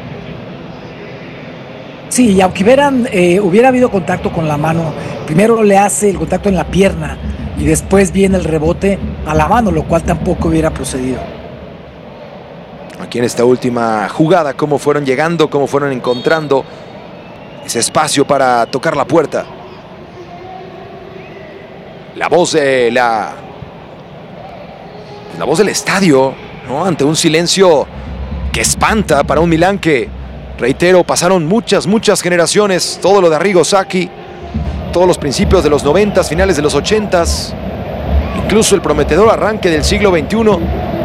Sí, y aunque hubieran, eh, hubiera habido contacto con la mano, primero le hace el contacto en la pierna y después viene el rebote a la mano, lo cual tampoco hubiera procedido. Aquí en esta última jugada, cómo fueron llegando, cómo fueron encontrando ese espacio para tocar la puerta. La voz de la... La voz del estadio, ¿no? Ante un silencio que espanta para un Milán que, reitero, pasaron muchas, muchas generaciones. Todo lo de Arrigo Sacchi, todos los principios de los noventas, finales de los ochentas, incluso el prometedor arranque del siglo veintiuno.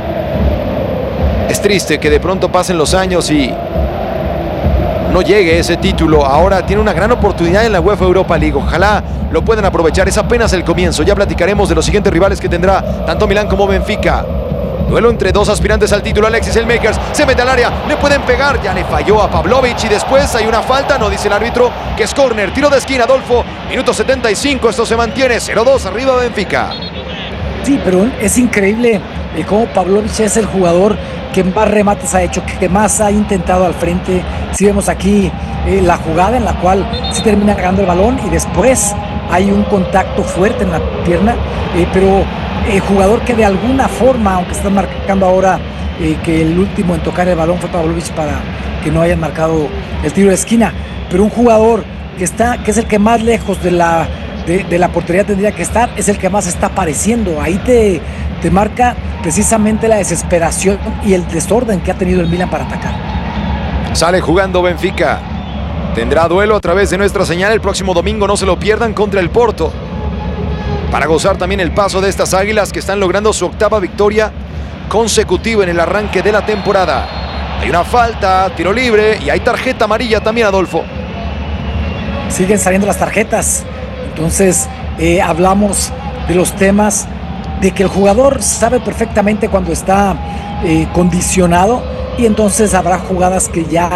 Es triste que de pronto pasen los años y no llegue ese título. Ahora tiene una gran oportunidad en la UEFA Europa League. Ojalá lo puedan aprovechar. Es apenas el comienzo. Ya platicaremos de los siguientes rivales que tendrá tanto Milán como Benfica. Duelo entre dos aspirantes al título. Alexis Sailmakers se mete al área, le pueden pegar, ya le falló a Pavlovic y después hay una falta, no dice el árbitro, que es córner, tiro de esquina, Adolfo, minuto setenta y cinco, esto se mantiene, cero dos arriba Benfica. Sí, pero es increíble eh, cómo Pavlovic es el jugador que más remates ha hecho, que más ha intentado al frente. Si vemos aquí eh, la jugada en la cual se termina ganando el balón y después hay un contacto fuerte en la pierna, eh, pero eh, jugador que de alguna forma, aunque están marcando ahora eh, que el último en tocar el balón fue Pavlovic para que no hayan marcado el tiro de esquina, pero un jugador que está, que es el que más lejos de la, de, de la portería tendría que estar, es el que más está apareciendo. Ahí te, te marca precisamente la desesperación y el desorden que ha tenido el Milan para atacar. Sale jugando Benfica. Tendrá duelo a través de nuestra señal el próximo domingo, no se lo pierdan, contra el Porto. Para gozar también el paso de estas águilas que están logrando su octava victoria consecutiva en el arranque de la temporada. Hay una falta, tiro libre y hay tarjeta amarilla también, Adolfo. Siguen saliendo las tarjetas. Entonces eh, hablamos de los temas de que el jugador sabe perfectamente cuando está eh, condicionado y entonces habrá jugadas que ya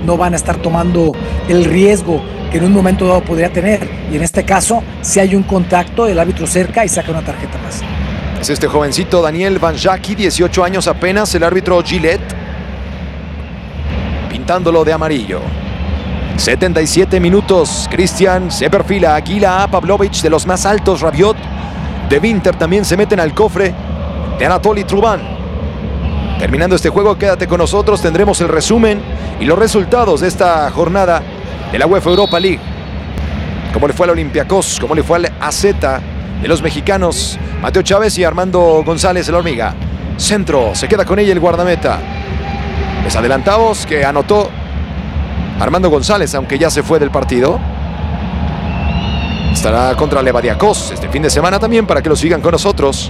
no van a estar tomando el riesgo que en un momento dado podría tener. Y en este caso, si hay un contacto, el árbitro cerca y saca una tarjeta más. Es este jovencito Daniel Vanjaki, dieciocho años apenas, el árbitro Gillette, pintándolo de amarillo. setenta y siete minutos, Cristian se perfila, Aguila, Pavlovic de los más altos, Rabiot, de Winter también se meten al cofre de Anatoly Truban. Terminando este juego, quédate con nosotros, tendremos el resumen y los resultados de esta jornada de la UEFA Europa League. Cómo le fue al Olympiacos, cómo le fue al A Z de los mexicanos Mateo Chávez y Armando González, el hormiga. Centro, se queda con ella el guardameta. Les adelantamos que anotó Armando González, aunque ya se fue del partido. Estará contra Levadiakos este fin de semana también para que lo sigan con nosotros.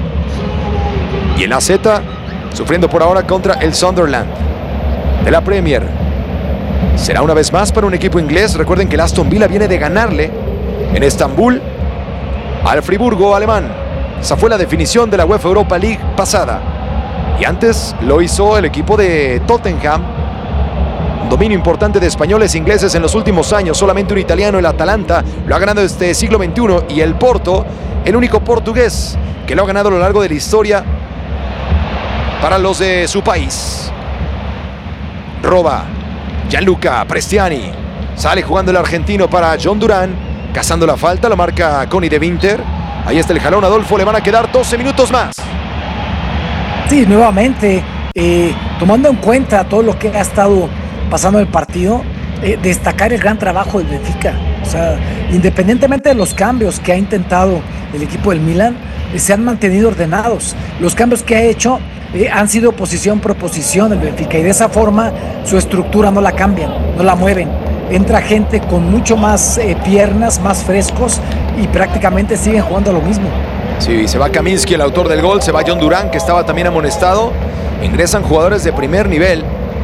Y el A Z sufriendo por ahora contra el Sunderland de la Premier. Será una vez más para un equipo inglés. Recuerden que el Aston Villa viene de ganarle en Estambul al Friburgo alemán. Esa fue la definición de la UEFA Europa League pasada. Y antes lo hizo el equipo de Tottenham. Un dominio importante de españoles e ingleses en los últimos años. Solamente un italiano, el Atalanta, lo ha ganado este siglo veintiuno. Y el Porto, el único portugués que lo ha ganado a lo largo de la historia para los de su país. Roba Gianluca Prestiani. Sale jugando el argentino para John Durán. Cazando la falta, lo marca Connie de Winter. Ahí está el jalón, Adolfo, le van a quedar doce minutos más. Sí, nuevamente, eh, tomando en cuenta todo lo que ha estado pasando en el partido, eh, destacar el gran trabajo del Benfica. O sea, independientemente de los cambios que ha intentado el equipo del Milan, eh, se han mantenido ordenados. Los cambios que ha hecho eh, han sido posición por posición el Benfica, y de esa forma su estructura no la cambian, no la mueven. Entra gente con mucho más eh, piernas, más frescos, y prácticamente siguen jugando lo mismo. Sí, se va Kaminsky, el autor del gol, se va John Durán, que estaba también amonestado. Ingresan jugadores de primer nivel.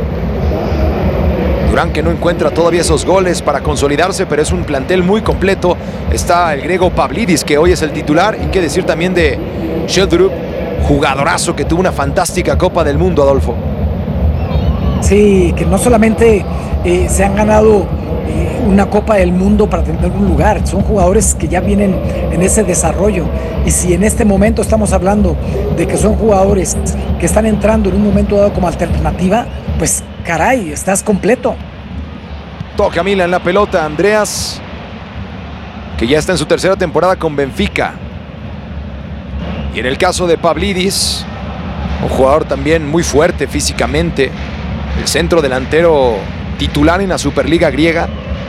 Durán, que no encuentra todavía esos goles para consolidarse, pero es un plantel muy completo. Está el griego Pavlidis, que hoy es el titular, y qué decir también de Sheldrup, jugadorazo que tuvo una fantástica Copa del Mundo, Adolfo. Sí, que no solamente eh, se han ganado eh, una Copa del Mundo para tener un lugar, son jugadores que ya vienen en ese desarrollo. Y si en este momento estamos hablando de que son jugadores que están entrando en un momento dado como alternativa, pues caray, estás completo. Toca Milan la pelota, Andreas, que ya está en su tercera temporada con Benfica. Y en el caso de Pavlidis, un jugador también muy fuerte físicamente, el centro delantero titular en la Superliga griega.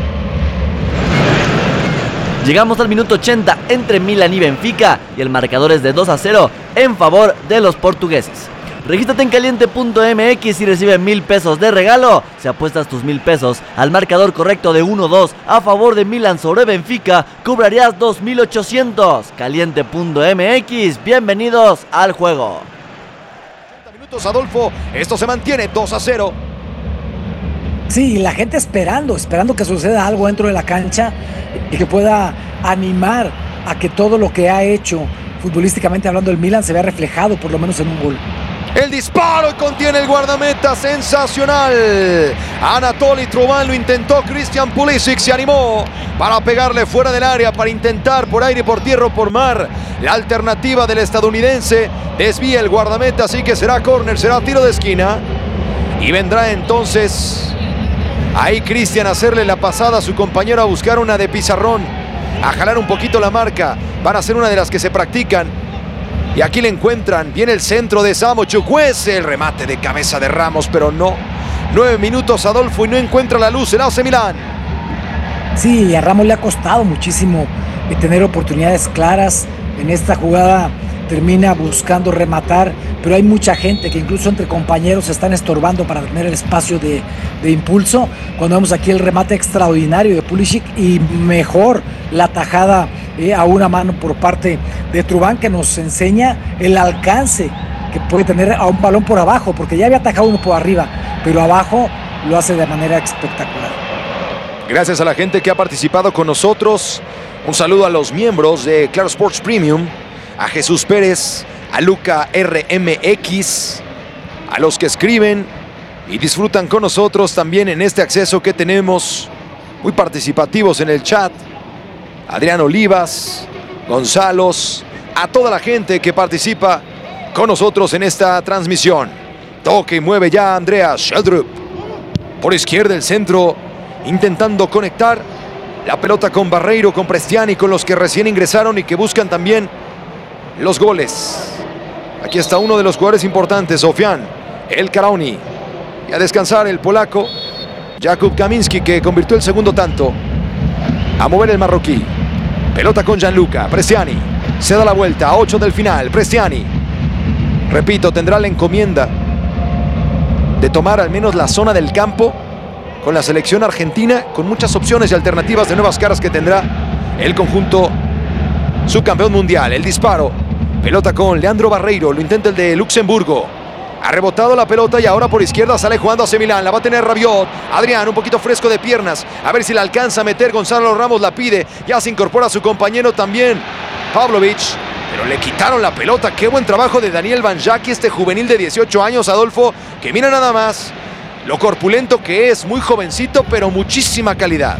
Llegamos al minuto ochenta entre Milan y Benfica y el marcador es de dos a cero en favor de los portugueses. Regístrate en caliente punto m x y recibe mil pesos de regalo. Si apuestas tus mil pesos al marcador correcto de uno dos a favor de Milan sobre Benfica, cobrarías dos mil ochocientos. caliente punto m x, bienvenidos al juego. Minutos, Adolfo, esto se mantiene dos a cero. Sí, la gente esperando, esperando que suceda algo dentro de la cancha y que pueda animar a que todo lo que ha hecho futbolísticamente hablando el Milan se vea reflejado por lo menos en un gol. El disparo y contiene el guardameta, sensacional. Anatoly Truban lo intentó, Christian Pulisic se animó para pegarle fuera del área, para intentar por aire, por tierra o por mar. La alternativa del estadounidense desvía el guardameta, así que será córner, será tiro de esquina. Y vendrá entonces ahí Cristian a hacerle la pasada a su compañero, a buscar una de pizarrón, a jalar un poquito la marca. Van a ser una de las que se practican. Y aquí le encuentran, viene el centro de Samo Chukwueze, el remate de cabeza de Ramos, pero no. Nueve minutos, Adolfo, y no encuentra la luz el A C Milán. Sí, a Ramos le ha costado muchísimo tener oportunidades claras. En esta jugada termina buscando rematar, pero hay mucha gente que incluso entre compañeros se están estorbando para tener el espacio de, de impulso. Cuando vemos aquí el remate extraordinario de Pulisic y mejor la tajada eh, a una mano por parte de Truban, que nos enseña el alcance que puede tener a un balón por abajo, porque ya había atajado uno por arriba, pero abajo lo hace de manera espectacular. Gracias a la gente que ha participado con nosotros. Un saludo a los miembros de Claro Sports Premium, a Jesús Pérez, a Luca R M X, a los que escriben y disfrutan con nosotros también en este acceso que tenemos, muy participativos en el chat. Adrián Olivas, Gonzalos, a toda la gente que participa con nosotros en esta transmisión. Toque y mueve ya Andreas Sheldrup. Por izquierda el centro, intentando conectar la pelota con Barreiro, con Prestiani, con los que recién ingresaron y que buscan también los goles. Aquí está uno de los jugadores importantes, Sofian El Karauni. Y a descansar el polaco Jakub Kaminski, que convirtió el segundo tanto. A mover el marroquí. Pelota con Gianluca Prestiani. Se da la vuelta a ocho del final. Prestiani, repito, tendrá la encomienda de tomar al menos la zona del campo con la selección argentina, con muchas opciones y alternativas de nuevas caras que tendrá el conjunto subcampeón mundial. El disparo, pelota con Leandro Barreiro, lo intenta el de Luxemburgo. Ha rebotado la pelota y ahora por izquierda sale jugando hacia Milán. La va a tener Rabiot. Adrián un poquito fresco de piernas. A ver si la alcanza a meter. Gonzalo Ramos la pide. Ya se incorpora a su compañero también, Pavlovic. Pero le quitaron la pelota. Qué buen trabajo de Daniel Vanjaki, este juvenil de dieciocho años, Adolfo. Que mira nada más lo corpulento que es. Muy jovencito, pero muchísima calidad.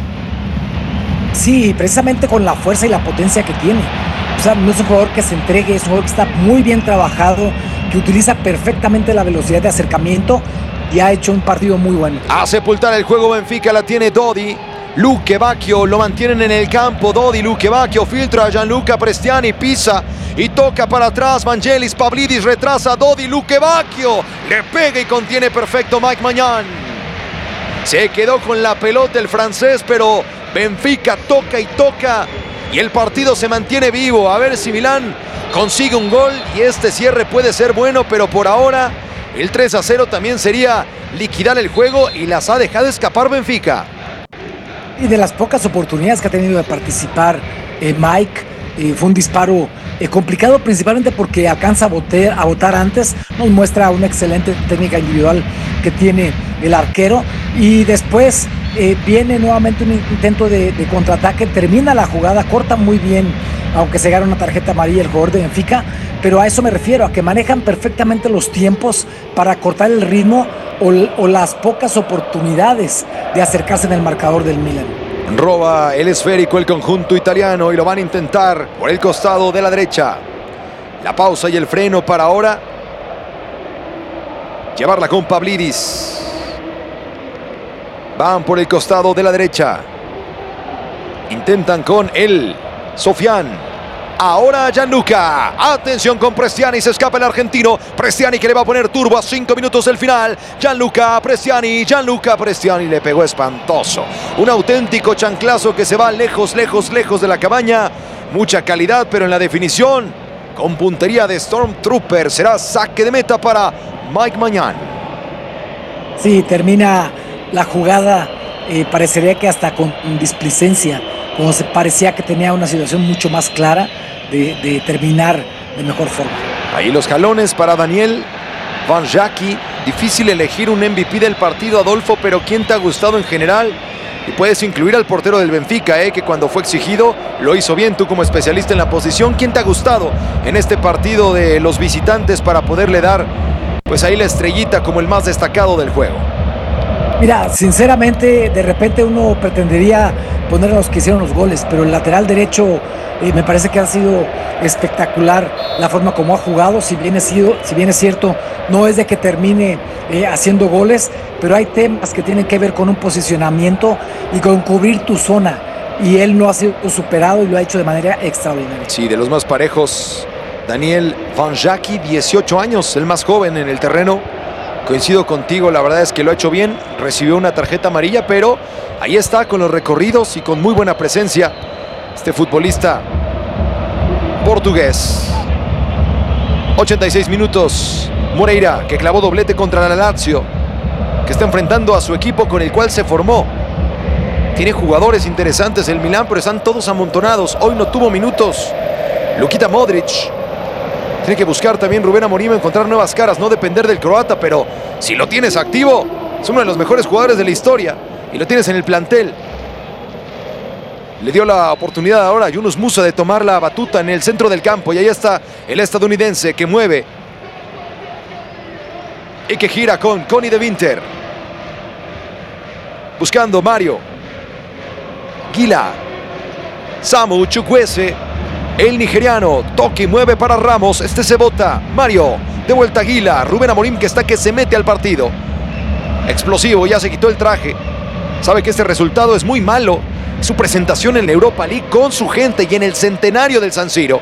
Sí, precisamente con la fuerza y la potencia que tiene. O sea, no es un jugador que se entregue, es un jugador que está muy bien trabajado, que utiliza perfectamente la velocidad de acercamiento y ha hecho un partido muy bueno. A sepultar el juego Benfica, la tiene Dodi. Luque Bacchio lo mantienen en el campo. Dodi, Luque Bacchio, filtra a Gianluca Prestiani, pisa y toca para atrás. Vangelis Pavlidis retrasa. Dodi, Luque Bacchio le pega y contiene perfecto Mike Maignan. Se quedó con la pelota el francés, pero Benfica toca y toca y el partido se mantiene vivo. A ver si Milán consigue un gol y este cierre puede ser bueno, pero por ahora el tres a cero también sería liquidar el juego y las ha dejado escapar Benfica. Y de las pocas oportunidades que ha tenido de participar eh, Mike, eh, fue un disparo eh, complicado, principalmente porque alcanza a botar, a botar antes. Nos muestra una excelente técnica individual que tiene el arquero. Y después eh, viene nuevamente un intento de, de contraataque, termina la jugada, corta muy bien, aunque se gana una tarjeta amarilla el jugador de Benfica. Pero a eso me refiero, a que manejan perfectamente los tiempos para cortar el ritmo o, o las pocas oportunidades de acercarse en el marcador del Milan. Roba el esférico el conjunto italiano y lo van a intentar por el costado de la derecha. La pausa y el freno para ahora llevarla con Pavlidis. Van por el costado de la derecha. Intentan con el Sofian. Ahora Gianluca. Atención con Prestiani. Se escapa el argentino. Prestiani que le va a poner turbo a cinco minutos del final. Gianluca Prestiani. Gianluca Prestiani le pegó espantoso. Un auténtico chanclazo que se va lejos, lejos, lejos de la cabaña. Mucha calidad, pero en la definición, con puntería de Stormtrooper, será saque de meta para Mike Maignan. Sí, termina la jugada. Eh, parecería que hasta con displicencia, como se parecía que tenía una situación mucho más clara de, de terminar de mejor forma. Ahí los jalones para Daniel Vanjaki. Difícil elegir un M V P del partido, Adolfo, pero ¿quién te ha gustado en general? Y puedes incluir al portero del Benfica, eh, que cuando fue exigido lo hizo bien, tú como especialista en la posición. ¿Quién te ha gustado en este partido de los visitantes para poderle dar pues ahí la estrellita como el más destacado del juego? Mira, sinceramente, de repente uno pretendería poner a los que hicieron los goles, pero el lateral derecho eh, me parece que ha sido espectacular la forma como ha jugado. Si bien es, sido, si bien es cierto, no es de que termine eh, haciendo goles, pero hay temas que tienen que ver con un posicionamiento y con cubrir tu zona, y él no ha sido superado y lo ha hecho de manera extraordinaria. Sí, de los más parejos, Daniel Vanjaki, dieciocho años, el más joven en el terreno. Coincido contigo, la verdad es que lo ha hecho bien. Recibió una tarjeta amarilla, pero ahí está con los recorridos y con muy buena presencia este futbolista portugués. ochenta y seis minutos. Moreira, que clavó doblete contra la Lazio, que está enfrentando a su equipo con el cual se formó. Tiene jugadores interesantes el Milán, pero están todos amontonados. Hoy no tuvo minutos Luka Modric. Tiene que buscar también Rubén Amorim, encontrar nuevas caras, no depender del croata, pero si lo tienes activo, es uno de los mejores jugadores de la historia y lo tienes en el plantel. Le dio la oportunidad ahora a Yunus Musa de tomar la batuta en el centro del campo y ahí está el estadounidense que mueve y que gira con Connie de Winter. buscando Mario. Gila. Samu Chukwueze. El nigeriano. Toque y mueve para Ramos. Este se bota. Mario. De vuelta Gila. Rubén Amorim que está que se mete al partido. Explosivo. Ya se quitó el traje. Sabe que este resultado es muy malo. Su presentación en la Europa League con su gente y en el centenario del San Siro.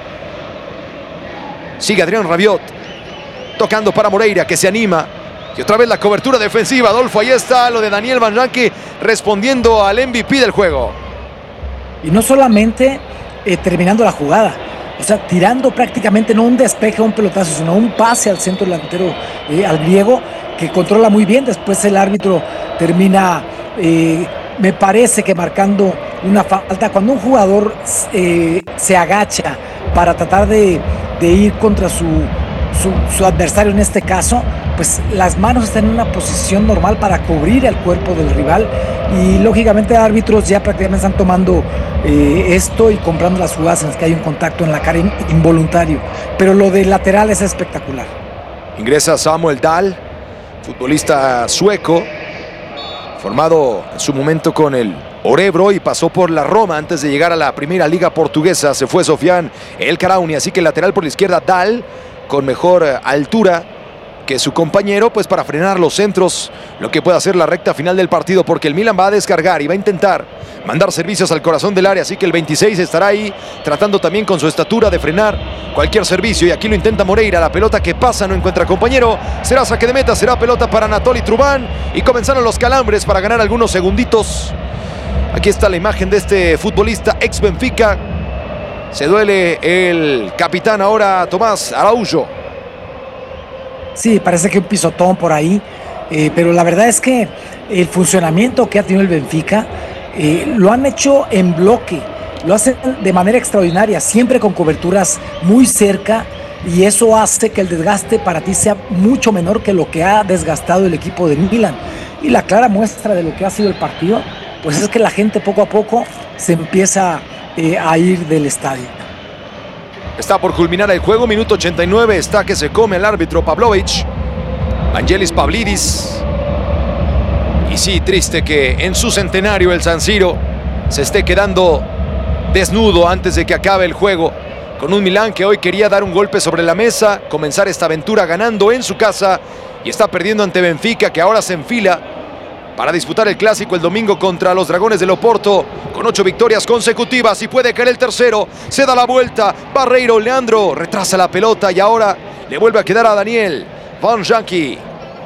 Sigue Adrián Rabiot. Tocando para Moreira que se anima. Y otra vez la cobertura defensiva. Adolfo, ahí está lo de Daniel Van Ranke respondiendo al M V P del juego. Y no solamente eh, terminando la jugada, o sea, tirando prácticamente no un despeje o un pelotazo, sino un pase al centro delantero, eh, al griego, que controla muy bien. Después el árbitro termina, eh, me parece que marcando una falta. Cuando un jugador eh, se agacha para tratar de, de ir contra su, su, su adversario en este caso, pues las manos están en una posición normal para cubrir el cuerpo del rival, y lógicamente árbitros ya prácticamente están tomando eh, esto y comprando las jugadas en las que hay un contacto en la cara involuntario, pero lo del lateral es espectacular. Ingresa Samuel Dahl, futbolista sueco, formado en su momento con el Orebro y pasó por la Roma antes de llegar a la primera liga portuguesa. Se fue Sofian El Karauni, así que el lateral por la izquierda Dahl, con mejor altura que su compañero, pues para frenar los centros, lo que puede hacer la recta final del partido, porque el Milan va a descargar y va a intentar mandar servicios al corazón del área, así que el veintiséis estará ahí tratando también con su estatura de frenar cualquier servicio, y aquí lo intenta Moreira. La pelota que pasa no encuentra compañero, será saque de meta, será pelota para Anatoly Trubán, y comenzaron los calambres para ganar algunos segunditos. Aquí está la imagen de este futbolista ex Benfica. Se duele el capitán ahora, Tomás Araújo. Sí, parece que un pisotón por ahí, eh, pero la verdad es que el funcionamiento que ha tenido el Benfica eh, lo han hecho en bloque, lo hacen de manera extraordinaria, siempre con coberturas muy cerca, y eso hace que el desgaste para ti sea mucho menor que lo que ha desgastado el equipo de Milan. Y la clara muestra de lo que ha sido el partido, pues es que la gente poco a poco se empieza eh, a ir del estadio. Está por culminar el juego, minuto ochenta y nueve, está que se come el árbitro Pavlovic. Vangelis Pavlidis. Y sí, triste que en su centenario el San Siro se esté quedando desnudo antes de que acabe el juego, con un Milán que hoy quería dar un golpe sobre la mesa, comenzar esta aventura ganando en su casa, y está perdiendo ante Benfica, que ahora se enfila para disputar el clásico el domingo contra los Dragones del Oporto, con ocho victorias consecutivas, y puede caer el tercero. Se da la vuelta, Barreiro, Leandro retrasa la pelota y ahora le vuelve a quedar a Daniel Van Ranke.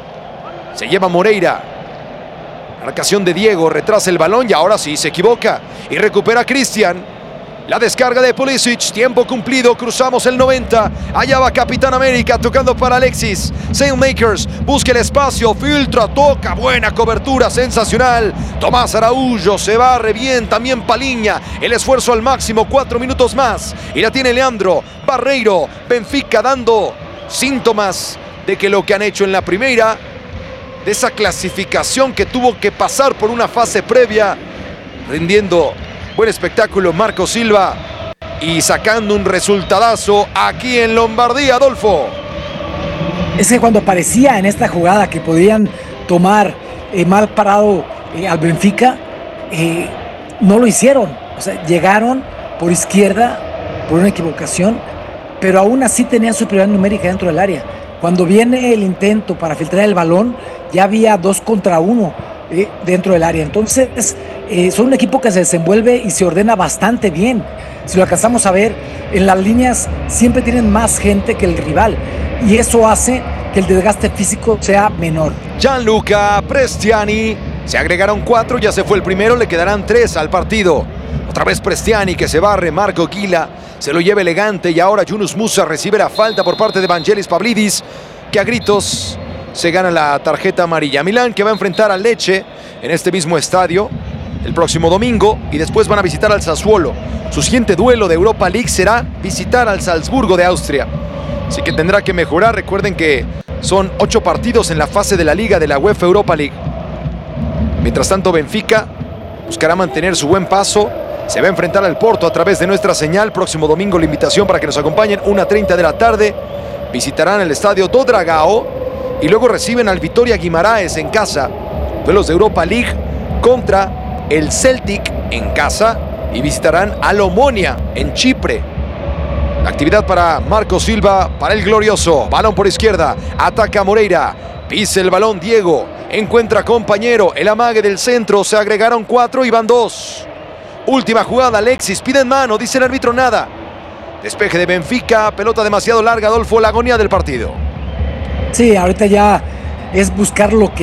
Se lleva Moreira, marcación de Diego, retrasa el balón y ahora sí se equivoca y recupera Cristian. La descarga de Pulisic, tiempo cumplido, cruzamos el noventa. Allá va Capitán América tocando para Alexis. Sailmakers busca el espacio, filtra, toca, buena cobertura, sensacional. Tomás Araújo se barre bien, también Paliña. El esfuerzo al máximo, cuatro minutos más. Y la tiene Leandro, Barreiro, Benfica dando síntomas de que lo que han hecho en la primera, de esa clasificación que tuvo que pasar por una fase previa, rindiendo buen espectáculo Marco Silva y sacando un resultadazo aquí en Lombardía, Adolfo. Es que cuando parecía en esta jugada que podían tomar eh, mal parado eh, al Benfica, eh, no lo hicieron. O sea, llegaron por izquierda por una equivocación, pero aún así tenían superioridad numérica dentro del área. Cuando viene el intento para filtrar el balón, ya había dos contra uno eh, dentro del área. Entonces, eh, son un equipo que se desenvuelve y se ordena bastante bien. Si lo alcanzamos a ver, en las líneas siempre tienen más gente que el rival, y eso hace que el desgaste físico sea menor. Gianluca Prestiani, se agregaron cuatro, ya se fue el primero, le quedarán tres al partido. Otra vez Prestiani que se barre, Marco Gila se lo lleva elegante, y ahora Yunus Musa recibe la falta por parte de Vangelis Pavlidis, que a gritos se gana la tarjeta amarilla. Milán que va a enfrentar al Lecce en este mismo estadio el próximo domingo, y después van a visitar al Sassuolo. Su siguiente duelo de Europa League será visitar al Salzburgo de Austria, así que tendrá que mejorar. Recuerden que son ocho partidos en la fase de la Liga de la UEFA Europa League. Mientras tanto, Benfica buscará mantener su buen paso. Se va a enfrentar al Porto a través de nuestra señal. Próximo domingo la invitación para que nos acompañen, una treinta de la tarde. Visitarán el estadio do Dragao y luego reciben al Vitória Guimaraes en casa. Duelos de Europa League contra el Celtic en casa y visitarán al Omonia en Chipre. La actividad para Marco Silva, para el glorioso. Balón por izquierda, ataca Moreira, pisa el balón Diego, encuentra compañero, el amague del centro, se agregaron cuatro y van dos. Última jugada, Alexis, piden mano, dice el árbitro nada. Despeje de Benfica, pelota demasiado larga, Adolfo, la agonía del partido. Sí, ahorita ya es buscar lo que